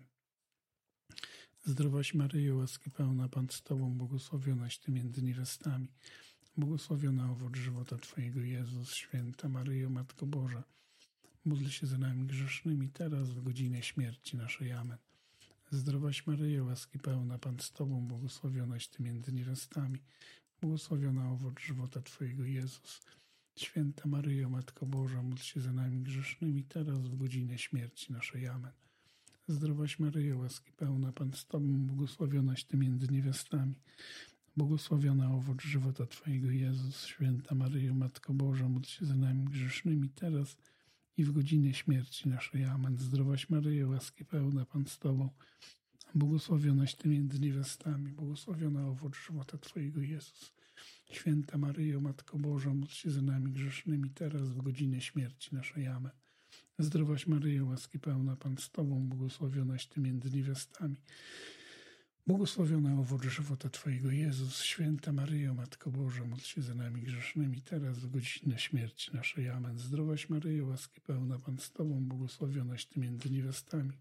Zdrowaś Maryjo, łaski pełna, Pan z Tobą, błogosławionaś Ty między niewiastami. Błogosławiona owoc żywota Twojego, Jezus. Święta Maryjo, Matko Boża, módl się za nami grzesznymi teraz w godzinę śmierci naszej. Amen. Zdrowaś Maryjo, łaski pełna, Pan z Tobą, błogosławionaś Ty między niewiastami. Błogosławiona owoc żywota Twojego, Jezus. Święta Maryjo, Matko Boża, módl się za nami grzesznymi teraz w godzinę śmierci naszej. Amen. Zdrowaś Maryjo, łaski pełna, Pan z Tobą, błogosławionaś Ty między niewiastami. Błogosławiona owoc żywota Twojego, Jezus. Święta Maryjo, Matko Boża, módl się za nami grzesznymi teraz i w godzinę śmierci naszej. Amen. Zdrowaś Maryjo, łaski pełna, Pan z Tobą, błogosławionaś Ty między niewiastami. Błogosławiona owoc żywota Twojego, Jezus. Święta Maryjo, Matko Boża, módl się za nami grzesznymi teraz w godzinę śmierci naszej. Amen. Zdrowaś Maryjo, łaski pełna, Pan z Tobą, błogosławionaś Ty między niewiastami. Błogosławiona owoc żywota Twojego, Jezus. Święta Maryjo, Matko Boża, módl się za nami grzesznymi teraz w godzinę śmierci naszej. Amen. Zdrowaś Maryjo, łaski pełna, Pan z Tobą, błogosławionaś Ty między niewiastami.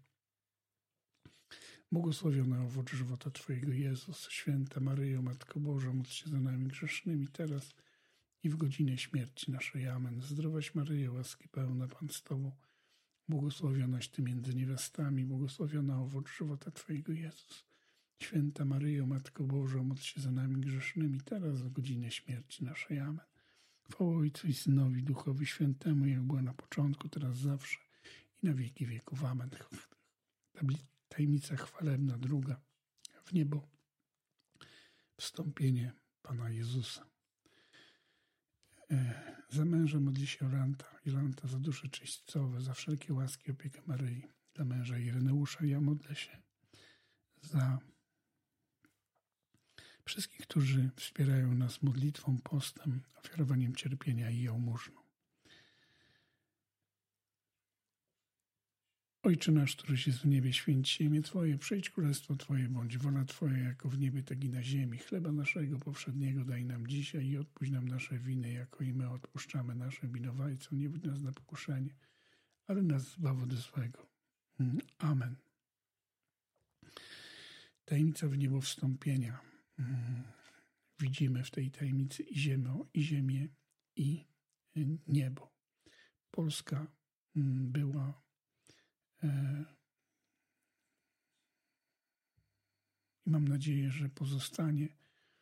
Błogosławiona owoc żywota Twojego, Jezus. Święta Maryjo, Matko Boża, módl się za nami grzesznymi teraz i w godzinę śmierci naszej. Amen. Zdrowaś Maryjo, łaski pełna, Pan z Tobą, błogosławionaś Ty między niewiastami. Błogosławiona owoc żywota Twojego, Jezus. Święta Maryjo, Matko Boża, módl się za nami grzesznymi teraz w godzinę śmierci naszej. Amen. Chwała Ojcu i Synowi, Duchowi Świętemu, jak była na początku, teraz zawsze i na wieki wieków. Amen. Tajemnica chwalebna druga. W niebo. Wstąpienie Pana Jezusa. E, za męża modli się Jolanta. Jolanta za dusze czyśćcowe, za wszelkie łaski, opiekę Maryi. Dla męża Ireneusza ja modlę się za wszystkich, którzy wspierają nas modlitwą, postem, ofiarowaniem cierpienia i jałmużną. Ojcze nasz, któryś jest w niebie, święć się imię Twoje, przyjdź królestwo Twoje, bądź wola Twoja, jako w niebie, tak i na ziemi. Chleba naszego powszedniego daj nam dzisiaj i odpuść nam nasze winy, jako i my odpuszczamy naszym winowajcom. Nie wódź nas na pokuszenie, ale nas zbaw od złego. Amen. Tajemnica w niebo wstąpienia. Widzimy w tej tajemnicy i ziemię, i ziemię, i niebo. Polska była i mam nadzieję, że pozostanie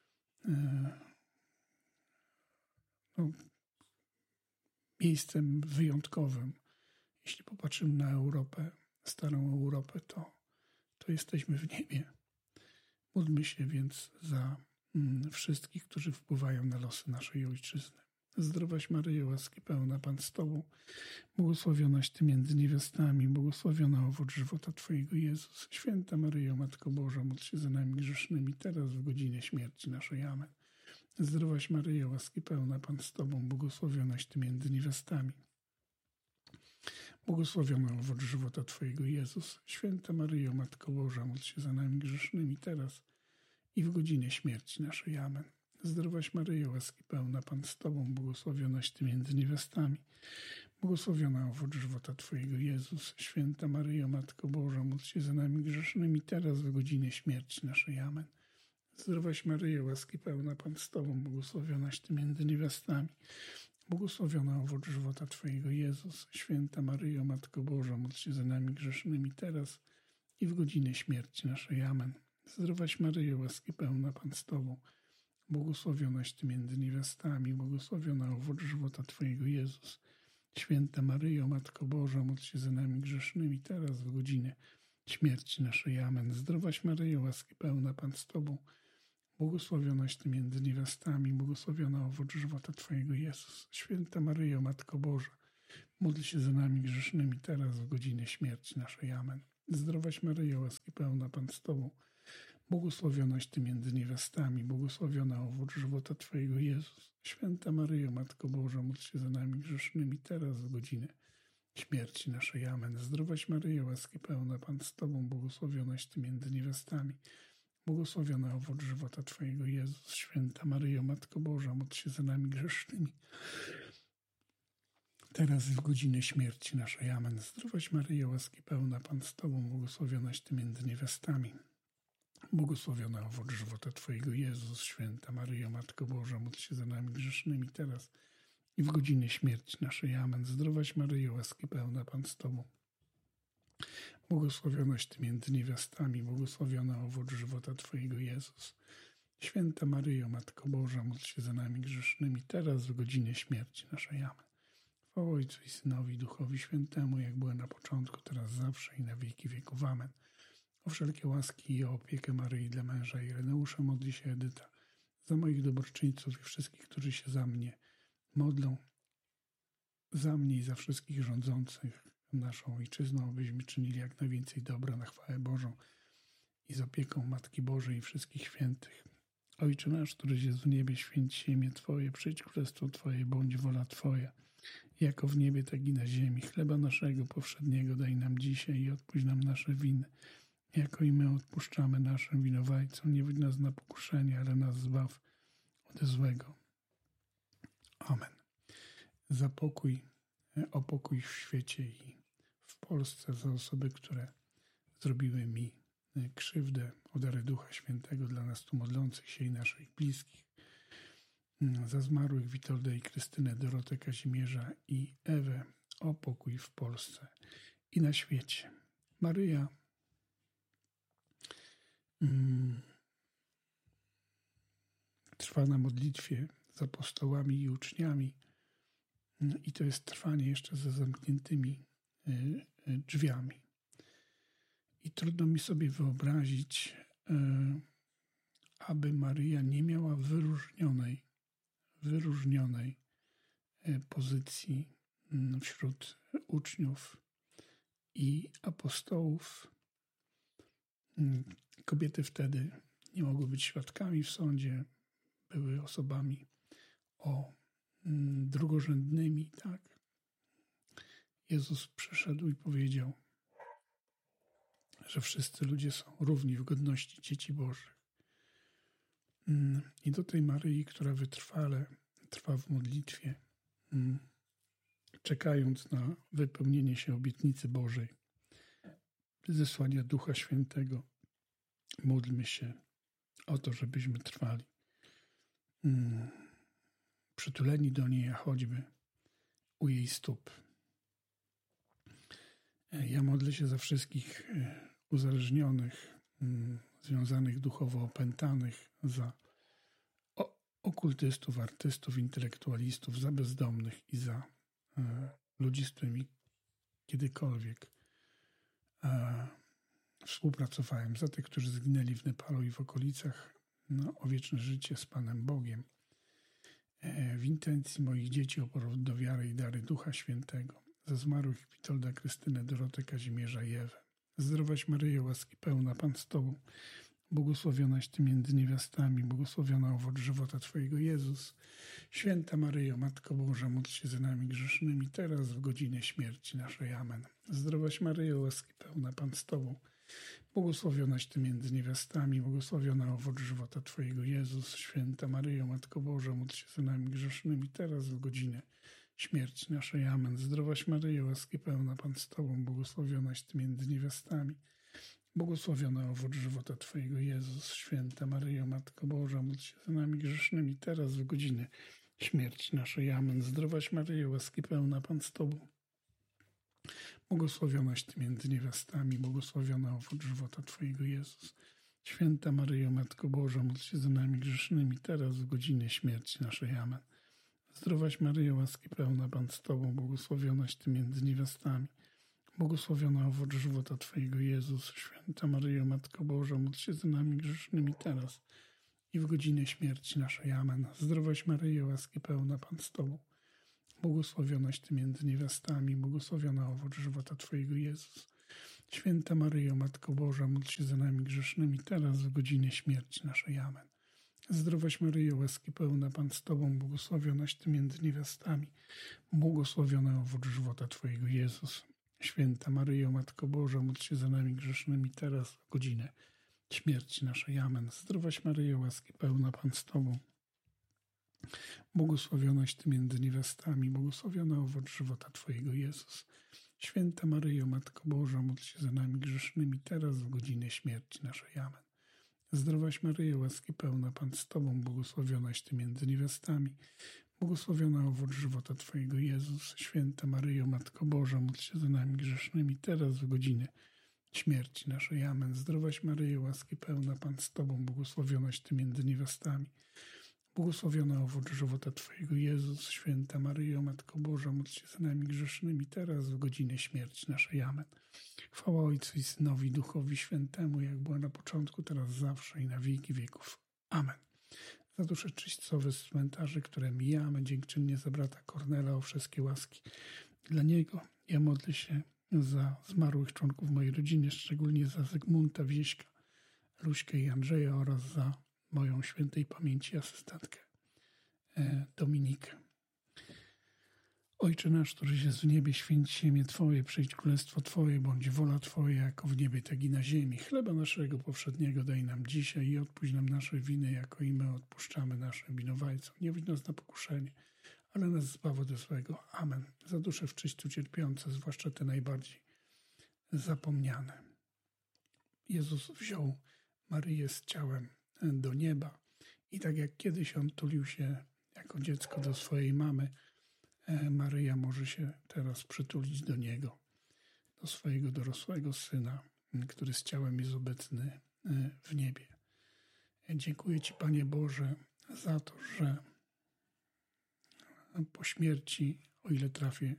no, miejscem wyjątkowym. Jeśli popatrzymy na Europę, starą Europę, to, to jesteśmy w niebie. Módlmy się więc za mm, wszystkich, którzy wpływają na losy naszej ojczyzny. Zdrowaś Maryjo, łaski pełna, Pan z Tobą, błogosławionaś Ty między niewiastami, błogosławiona owoc żywota Twojego, Jezus. Święta Maryjo, Matko Boża, módl się za nami grzesznymi, teraz w godzinie śmierci naszej. Amen. Zdrowaś Maryjo, łaski pełna, Pan z Tobą, błogosławionaś Ty między niewiastami. Błogosławiona owoc żywota Twojego, Jezus. Święta Maryjo, Matko Boża, módl się za nami grzesznymi, teraz i w godzinie śmierci naszej. Amen. Zdrowaś Maryjo, łaski pełna, Pan z Tobą, błogosławionaś Ty między niewiastami. Błogosławiona owoc żywota Twojego, Jezus. Święta Maryjo, Matko Boża, módl się za nami grzesznymi, teraz w godzinie śmierci naszej. Amen. Zdrowaś Maryjo, łaski pełna, Pan z Tobą, błogosławionaś Ty między niewiastami. Błogosławiona owoc żywota Twojego, Jezus. Święta Maryjo, Matko Boża, módl się za nami grzesznymi, teraz i w godzinę śmierci naszej. Amen. Zdrowaś Maryjo, łaski pełna, Pan z Tobą, błogosławionaś Ty między niewiastami, błogosławiona owoc żywota Twojego, Jezus. Święta Maryjo, Matko Boża, módl się za nami grzesznymi, teraz w godzinę śmierci naszej. Amen. Zdrowaś Maryjo, łaski pełna, Pan z Tobą, błogosławionaś Ty między niewiastami, błogosławiona owoc żywota Twojego, Jezus. Święta Maryjo, Matko Boża, módl się za nami grzesznymi, teraz w godzinę śmierci naszej. Amen. Zdrowaś Maryjo, łaski pełna, Pan z Tobą, błogosławionaś Ty między niewiastami, błogosławiona owoc żywota Twojego, Jezus. Święta Maryjo, Matko Boża, módl się za nami grzesznymi, teraz w godzinę śmierci naszej. Amen. Zdrowaś Maryjo, łaski pełna, Pan z Tobą, błogosławionaś Ty między niewiastami, błogosławiona owoc żywota Twojego, Jezus. Święta Maryjo, Matko Boża, módl się za nami grzesznymi, teraz i w godzinę śmierci naszej. Amen. Zdrowaś Maryjo, łaski pełna, Pan z Tobą, błogosławionaś Ty między niewiastami, błogosławiona owoc żywota Twojego, Jezus. Święta Maryjo, Matko Boża, módl się za nami grzesznymi, teraz i w godzinę śmierci naszej. Amen. Zdrowaś Maryjo, łaski pełna, Pan z Tobą, błogosławionaś Ty między niewiastami, błogosławiona owoc żywota Twojego, Jezus. Święta Maryjo, Matko Boża, módl się za nami grzesznymi, teraz w godzinę śmierci naszej. Amen. Chwała Ojcu i Synowi, i Duchowi Świętemu, jak było na początku, teraz zawsze i na wieki wieków. Amen. O wszelkie łaski i o opiekę Maryi dla męża Ireneusza modli się Edyta, za moich dobroczyńców i wszystkich, którzy się za mnie modlą, za mnie i za wszystkich rządzących naszą ojczyzną, abyśmy czynili jak najwięcej dobra na chwałę Bożą i z opieką Matki Bożej i wszystkich świętych. Ojcze nasz, któryś jest w niebie, święć się imię Twoje, przyjdź królestwo Twoje, bądź wola Twoja, jako w niebie, tak i na ziemi. Chleba naszego powszedniego daj nam dzisiaj i odpuść nam nasze winy, jako i my odpuszczamy naszym winowajcom. Nie wódź nas na pokuszenie, ale nas zbaw od złego. Amen. Za pokój, o pokój w świecie i w Polsce, za osoby, które zrobiły mi krzywdę, o dary Ducha Świętego dla nas tu modlących się i naszych bliskich, za zmarłych Witoldę i Krystynę, Dorotę, Kazimierza i Ewę, o pokój w Polsce i na świecie. Maryja mm, trwa na modlitwie z apostołami i uczniami i to jest trwanie jeszcze za zamkniętymi drzwiami. I trudno mi sobie wyobrazić, aby Maryja nie miała wyróżnionej, wyróżnionej pozycji wśród uczniów i apostołów. Kobiety wtedy nie mogły być świadkami w sądzie, były osobami o drugorzędnymi, tak? Jezus przyszedł i powiedział, że wszyscy ludzie są równi w godności dzieci Bożych. I do tej Maryi, która wytrwale trwa w modlitwie, czekając na wypełnienie się obietnicy Bożej, zesłania Ducha Świętego, módlmy się o to, żebyśmy trwali przytuleni do niej, a choćby u jej stóp. Ja modlę się za wszystkich uzależnionych, związanych duchowo opętanych, za okultystów, artystów, intelektualistów, za bezdomnych i za ludzi, z którymi kiedykolwiek współpracowałem, za tych, którzy zginęli w Nepalu i w okolicach, no, o wieczne życie z Panem Bogiem. W intencji moich dzieci o powrót do wiary i dary Ducha Świętego, za zmarłych Witolda, Krystynę, Dorotę, Kazimierza i Ewę. Zdrowaś Maryjo, łaski pełna, Pan z Tobą, błogosławionaś Ty między niewiastami, błogosławiona owoc żywota Twojego, Jezus. Święta Maryjo, Matko Boża, módl się za nami grzesznymi, teraz w godzinę śmierci naszej. Amen. Zdrowaś Maryjo, łaski pełna, Pan z Tobą, błogosławionaś Ty między niewiastami, błogosławiona owoc żywota Twojego, Jezus. Święta Maryjo, Matko Boża, módl się za nami grzesznymi, teraz w godzinę śmierci naszej. Amen. Zdrowaś Maryjo, łaski pełna, Pan z Tobą, błogosławionaś Ty między niewiastami, błogosławiona owoc żywota Twojego, Jezus. Święta Maryjo, Matko Boża, módl się za nami grzesznymi, teraz w godzinę śmierci naszej. Amen. Zdrowaś Maryjo, łaski pełna, Pan z Tobą, błogosławionaś Ty między niewiastami, błogosławiona owoc żywota Twojego, Jezus. Święta Maryjo, Matko Boża, módl się za nami grzesznymi, teraz w godzinę śmierci naszej. Amen. Zdrowaś Maryjo, łaski pełna, Pan z Tobą, błogosławionaś Ty między niewiastami, błogosławiona owoc żywota Twojego, Jezus. Święta Maryjo, Matko Boża, módl się za nami grzesznymi, teraz i w godzinę śmierci naszej. Amen. Zdrowaś Maryjo, łaski pełna, Pan z Tobą. Błogosławionaś Ty między niewiastami, błogosławiona owoc żywota Twojego, Jezus. Święta Maryjo, Matko Boża, módl się za nami grzesznymi, teraz w godzinie śmierci naszej. Amen. Zdrowaś Maryjo, łaski pełna, Pan z Tobą, błogosławionaś Ty między niewiastami, błogosławiony owoc żywota Twojego, Jezus. Święta Maryjo, Matko Boża, módl się za nami grzesznymi, teraz w godzinę śmierci naszej. Amen. Zdrowaś Maryjo, łaski pełna, Pan z Tobą, błogosławionaś Ty między niewiastami, błogosławiony owoc żywota Twojego, Jezus. Święta Maryjo, Matko Boża, módl się za nami grzesznymi, teraz w godzinę śmierci naszej. Amen. Zdrowaś Maryjo, łaski pełna, Pan z Tobą, błogosławionaś Ty między niewiastami, błogosławiony owoc żywota Twojego, Jezus. Święta Maryjo, Matko Boża, módl się za nami grzesznymi, teraz w godzinę śmierci naszej. Amen. Zdrowaś Maryjo, łaski pełna, Pan z Tobą, błogosławionaś Ty między niewiastami, błogosławiony owoc żywota Twojego, Jezus. Święta Maryjo, Matko Boża, módl się za nami grzesznymi, teraz w godzinę śmierci naszej. Amen. Chwała Ojcu i Synowi, Duchowi Świętemu, jak była na początku, teraz zawsze i na wieki wieków. Amen. Za dusze czyśćcowe z cmentarzy, które mijamy, dziękczynnie za brata Kornela o wszystkie łaski dla niego. Ja modlę się za zmarłych członków mojej rodziny, szczególnie za Zygmunta, Wieśka, Luśkę i Andrzeja oraz za moją świętej pamięci asystentkę e, Dominikę. Ojcze nasz, któryś jest w niebie, święć się imię Twoje, przyjdź królestwo Twoje, bądź wola Twoja, jako w niebie, tak i na ziemi. Chleba naszego powszedniego daj nam dzisiaj i odpuść nam nasze winy, jako i my odpuszczamy naszym winowajcom. Nie wódź nas na pokuszenie, ale nas zbaw ode złego. Amen. Za dusze w czyściu cierpiące, zwłaszcza te najbardziej zapomniane. Jezus wziął Maryję z ciałem do nieba i tak jak kiedyś on tulił się jako dziecko do swojej mamy, Maryja może się teraz przytulić do Niego, do swojego dorosłego Syna, który z ciałem jest obecny w niebie. Dziękuję Ci, Panie Boże, za to, że po śmierci, o ile trafię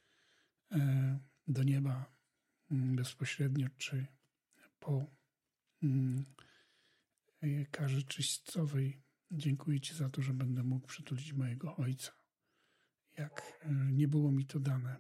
do nieba bezpośrednio, czy po karze czyśćcowej, dziękuję Ci za to, że będę mógł przytulić mojego Ojca. Jak nie było mi to dane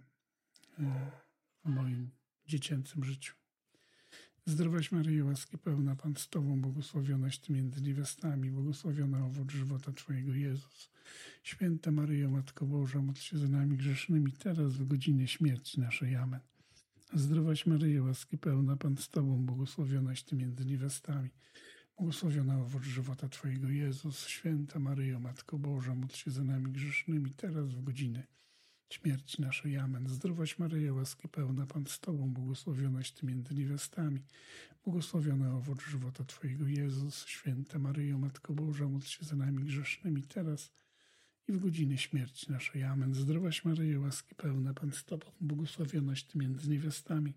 w moim dziecięcym życiu. Zdrowaś Maryjo, łaski pełna, Pan z Tobą, błogosławionaś Ty między niewiastami, błogosławiony owoc żywota Twojego, Jezus. Święta Maryjo, Matko Boża, módl się za nami grzesznymi, teraz w godzinie śmierci naszej. Amen. Zdrowaś Maryjo, łaski pełna, Pan z Tobą, błogosławionaś Ty między niewiastami, błogosławiony owoc żywota Twojego, Jezus. Święta Maryjo, Matko Boża, módl się za nami grzesznymi, teraz w godzinę śmierci naszej. Amen. Zdrowaś Maryjo, łaski pełna, Pan z Tobą, błogosławionaś Ty między niewiastami, błogosławiony owoc żywota Twojego, Jezus. Święta Maryjo, Matko Boża, módl się za nami grzesznymi, teraz i w godzinę śmierci naszej. Amen. Zdrowaś Maryjo, łaski pełna, Pan z Tobą, błogosławionaś Ty między niewiastami,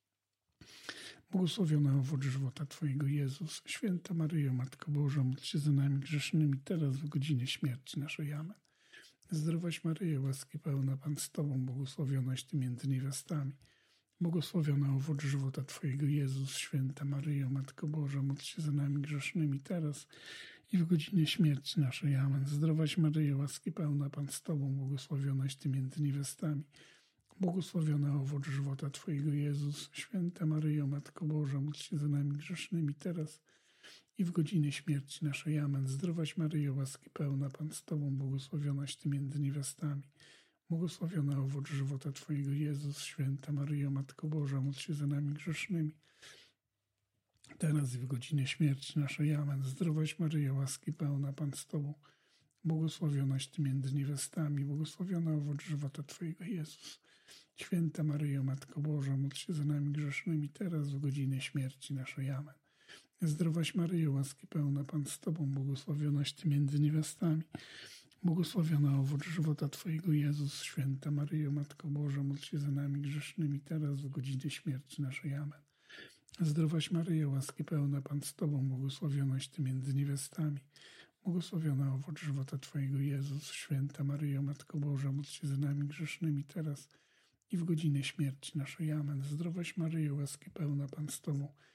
błogosławiony owoc żywota Twojego, Jezus. Święta Maryjo, Matko Boża, módl się za nami grzesznymi, teraz w godzinę śmierci naszej. Amen. Zdrowaś Maryjo, łaski pełna, Pan z Tobą, błogosławionaś Ty między niewiastami, błogosławiony owoc żywota Twojego, Jezus. Święta Maryjo, Matko Boża, módl się za nami grzesznymi, teraz i w godzinę śmierci naszej. Amen. Zdrowaś Maryjo, łaski pełna, Pan z Tobą, błogosławionaś Ty między niewiastami, błogosławiony owoc żywota Twojego, Jezus. Święta Maryjo, Matko Boża, módl się za nami grzesznymi, teraz i w godzinę śmierci naszej. Amen. Zdrowaś Maryjo, łaski pełna, Pan z Tobą, błogosławionaś Ty między niewiastami, błogosławiony owoc żywota Twojego, Jezus. Święta Maryjo, Matko Boża, módl się za nami grzesznymi, teraz i w godzinę śmierci naszej. Amen. Zdrowaś Maryjo, łaski pełna, Pan z Tobą, błogosławionaś Ty między niewiastami, błogosławiony owoc żywota Twojego, Jezus. Święta Maryjo, Matko Boża, módl się za nami grzesznymi, teraz w godzinę śmierci naszej. Amen. Zdrowaś Maryjo, łaski pełna, Pan z Tobą, błogosławionaś Ty między niewiastami, błogosławiony owoc żywota Twojego, Jezus. Święta Maryjo, Matko Boża, módl się za nami grzesznymi, teraz w godzinę śmierci naszej. Amen. Zdrowaś Maryjo, łaski pełna, Pan z Tobą, błogosławionaś Ty między niewiastami, błogosławiony owoc żywota Twojego, Jezus. Święta Maryjo, Matko Boża, módl się za nami grzesznymi, teraz i w godzinę śmierci naszej. Amen. Zdrowaś Maryjo, łaski pełna, Pan z Tobą,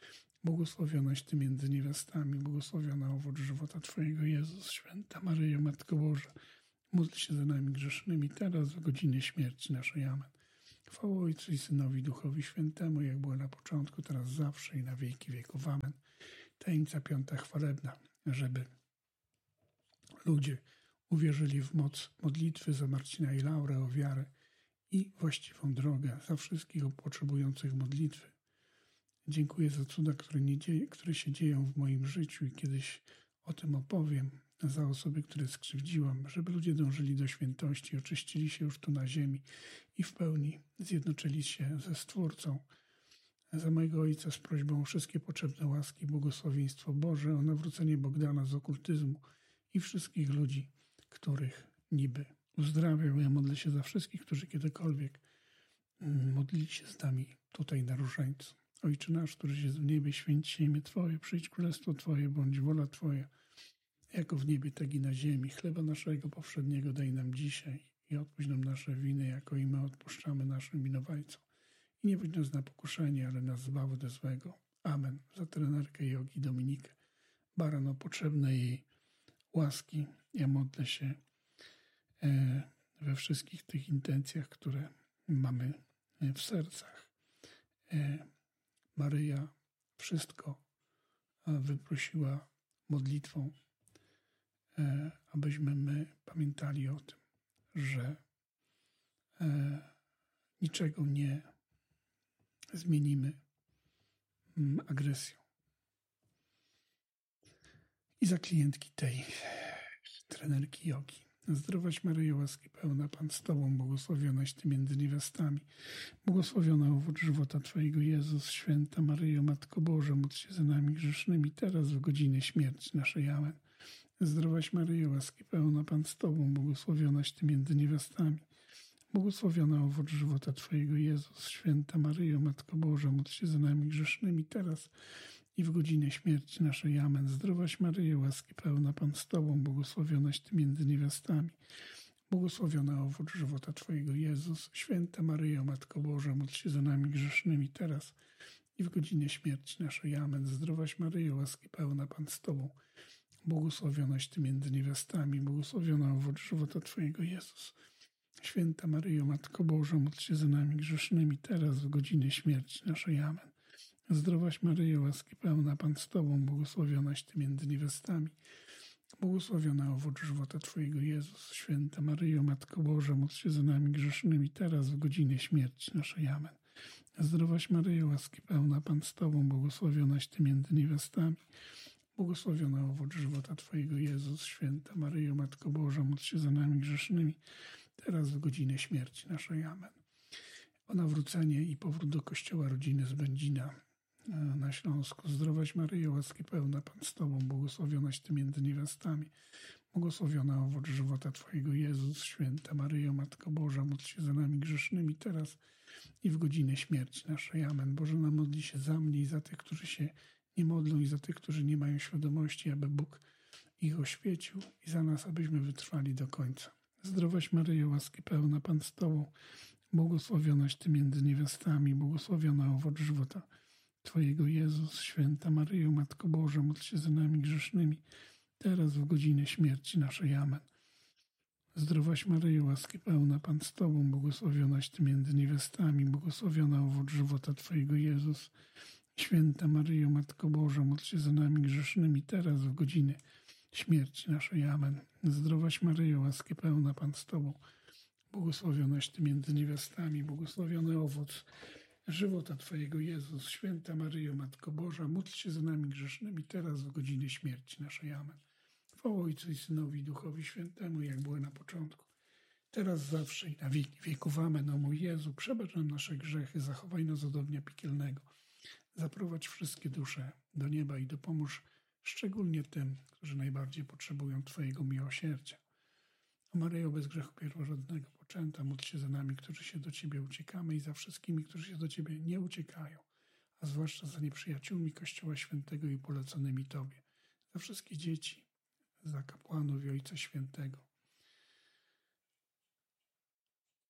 Błogosławionaś Ty między niewiastami, błogosławiona owoc żywota Twojego, Jezus. Święta Maryjo, Matko Boża, módl się za nami grzesznymi, teraz w godzinie śmierci naszej. Amen. Chwała Ojcu i Synowi, Duchowi Świętemu, jak było na początku, teraz zawsze i na wieki wieków. Amen. Tajemnica piąta chwalebna, żeby ludzie uwierzyli w moc modlitwy za Marcina i Laurę, o wiarę i właściwą drogę, za wszystkich potrzebujących modlitwy. Dziękuję za cuda, które, nie dzieje, które się dzieją w moim życiu i kiedyś o tym opowiem, za osoby, które skrzywdziłam, żeby ludzie dążyli do świętości, oczyścili się już tu na ziemi i w pełni zjednoczyli się ze Stwórcą. Za mojego ojca z prośbą o wszystkie potrzebne łaski, błogosławieństwo Boże, o nawrócenie Bogdana z okultyzmu i wszystkich ludzi, których niby uzdrawiał. Ja modlę się za wszystkich, którzy kiedykolwiek modlili się z nami tutaj na Różańcu. Ojcze nasz, któryś jest w niebie, święć się imię Twoje, przyjdź królestwo Twoje, bądź wola Twoja, jako w niebie, tak i na ziemi. Chleba naszego powszedniego daj nam dzisiaj i odpuść nam nasze winy, jako i my odpuszczamy naszym winowajcom. I nie wódź nas na pokuszenie, ale nas zbaw ode złego. Amen. Za trenerkę Jogi Dominikę Baran, o potrzebne jej łaski. Ja modlę się e, we wszystkich tych intencjach, które mamy w sercach. E, Maryja wszystko wyprosiła modlitwą, e, abyśmy my pamiętali o tym, że e, niczego nie zmienimy agresją. I za klientki tej trenerki jogi. Zdrowaś Maryjo, łaski pełna, Pan z Tobą, błogosławionaś Ty między niewiastami, błogosławiona owoc żywota Twojego, Jezus. Święta Maryjo, Matko Boża, módl się za nami grzesznymi, teraz w godzinę śmierci naszej. Amen. Zdrowaś Maryjo, łaski pełna, Pan z Tobą, błogosławionaś Ty między niewiastami, błogosławiona owoc żywota Twojego, Jezus. Święta Maryjo, Matko Boża, módl się za nami grzesznymi, teraz i w godzinę śmierci naszej. Amen. Zdrowaś Maryjo, łaski pełna, Pan z Tobą, błogosławionaś Ty między niewiastami, błogosławiona owoc żywota Twojego, Jezus. Święta Maryjo, Matko Boża, módl się za nami grzesznymi, teraz i w godzinę śmierci naszej. Amen. Zdrowaś Maryjo, łaski pełna, Pan z Tobą, błogosławionaś Ty między niewiastami, błogosławiona owoc żywota Twojego, Jezus. Święta Maryjo, Matko Boża, módl się za nami grzesznymi, teraz w godzinę śmierci naszej. Amen. Zdrowaś Maryjo, łaski pełna, Pan z Tobą, błogosławionaś Ty między niewiastami, błogosławiona owoc żywota Twojego, Jezus. Święta Maryjo, Matko Boża, módl się za nami grzesznymi, teraz w godzinę śmierci naszej. Amen. Zdrowaś Maryjo, łaski pełna, Pan z Tobą, błogosławionaś Ty między niewiastami, błogosławiona owoc żywota Twojego, Jezus. Święta Maryjo, Matko Boża, módl się za nami grzesznymi, teraz w godzinę śmierci naszej. Amen. O nawrócenie i powrót do Kościoła rodziny z Będzina na Śląsku. Zdrowaś Maryjo, łaski pełna, Pan z Tobą, błogosławionaś Ty między niewiastami, błogosławiona owoc żywota Twojego, Jezus. Święta Maryjo, Matko Boża, módl się za nami grzesznymi, teraz i w godzinę śmierci naszej. Amen. Bożena, modli się za mnie i za tych, którzy się nie modlą, i za tych, którzy nie mają świadomości, aby Bóg ich oświecił, i za nas, abyśmy wytrwali do końca. Zdrowaś Maryjo, łaski pełna, Pan z Tobą, błogosławionaś Ty między niewiastami, błogosławiona owoc żywota Twojego, Jezus. Święta Maryjo, Matko Boża, módl się za nami grzesznymi, teraz w godzinę śmierci naszej. Amen. Zdrowaś Maryjo, łaski pełna, Pan z Tobą, błogosławionaś Ty między niewiastami, błogosławiona owoc żywota Twojego, Jezus. Święta Maryjo, Matko Boża, módl się za nami grzesznymi, teraz w godzinę śmierci naszej. Amen. Zdrowaś Maryjo, łaski pełna, Pan z Tobą, błogosławionaś Ty między niewiastami, błogosławiony owoc żywota Twojego, Jezus. Święta Maryjo, Matko Boża, módl się za nami grzesznymi, teraz w godzinę śmierci naszej. Amen. Chwała Ojcu i Synowi i Duchowi Świętemu, jak było na początku, teraz, zawsze i na wieki wieków. Amen. O mój Jezu, przebacz nam nasze grzechy, zachowaj nas od ognia piekielnego, zaprowadź wszystkie dusze do nieba i dopomóż szczególnie tym, którzy najbardziej potrzebują Twojego miłosierdzia. O Maryjo, bez grzechu pierworodnego poczęta, módl się za nami, którzy się do Ciebie uciekamy, i za wszystkimi, którzy się do Ciebie nie uciekają, a zwłaszcza za nieprzyjaciółmi Kościoła Świętego i poleconymi Tobie, za wszystkie dzieci, za kapłanów i Ojca Świętego.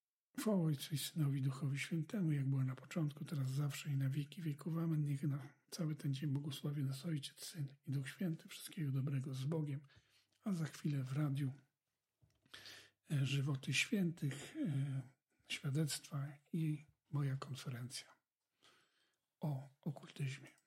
Chwała Ojcu i Synowi, Duchowi Świętemu, jak było na początku, teraz, zawsze i na wieki wieków. Amen. Niech na cały ten dzień błogosławi nas Ojciec, Syn i Duch Święty. Wszystkiego dobrego z Bogiem. A za chwilę w radiu Żywoty Świętych, świadectwa i moja konferencja o okultyzmie.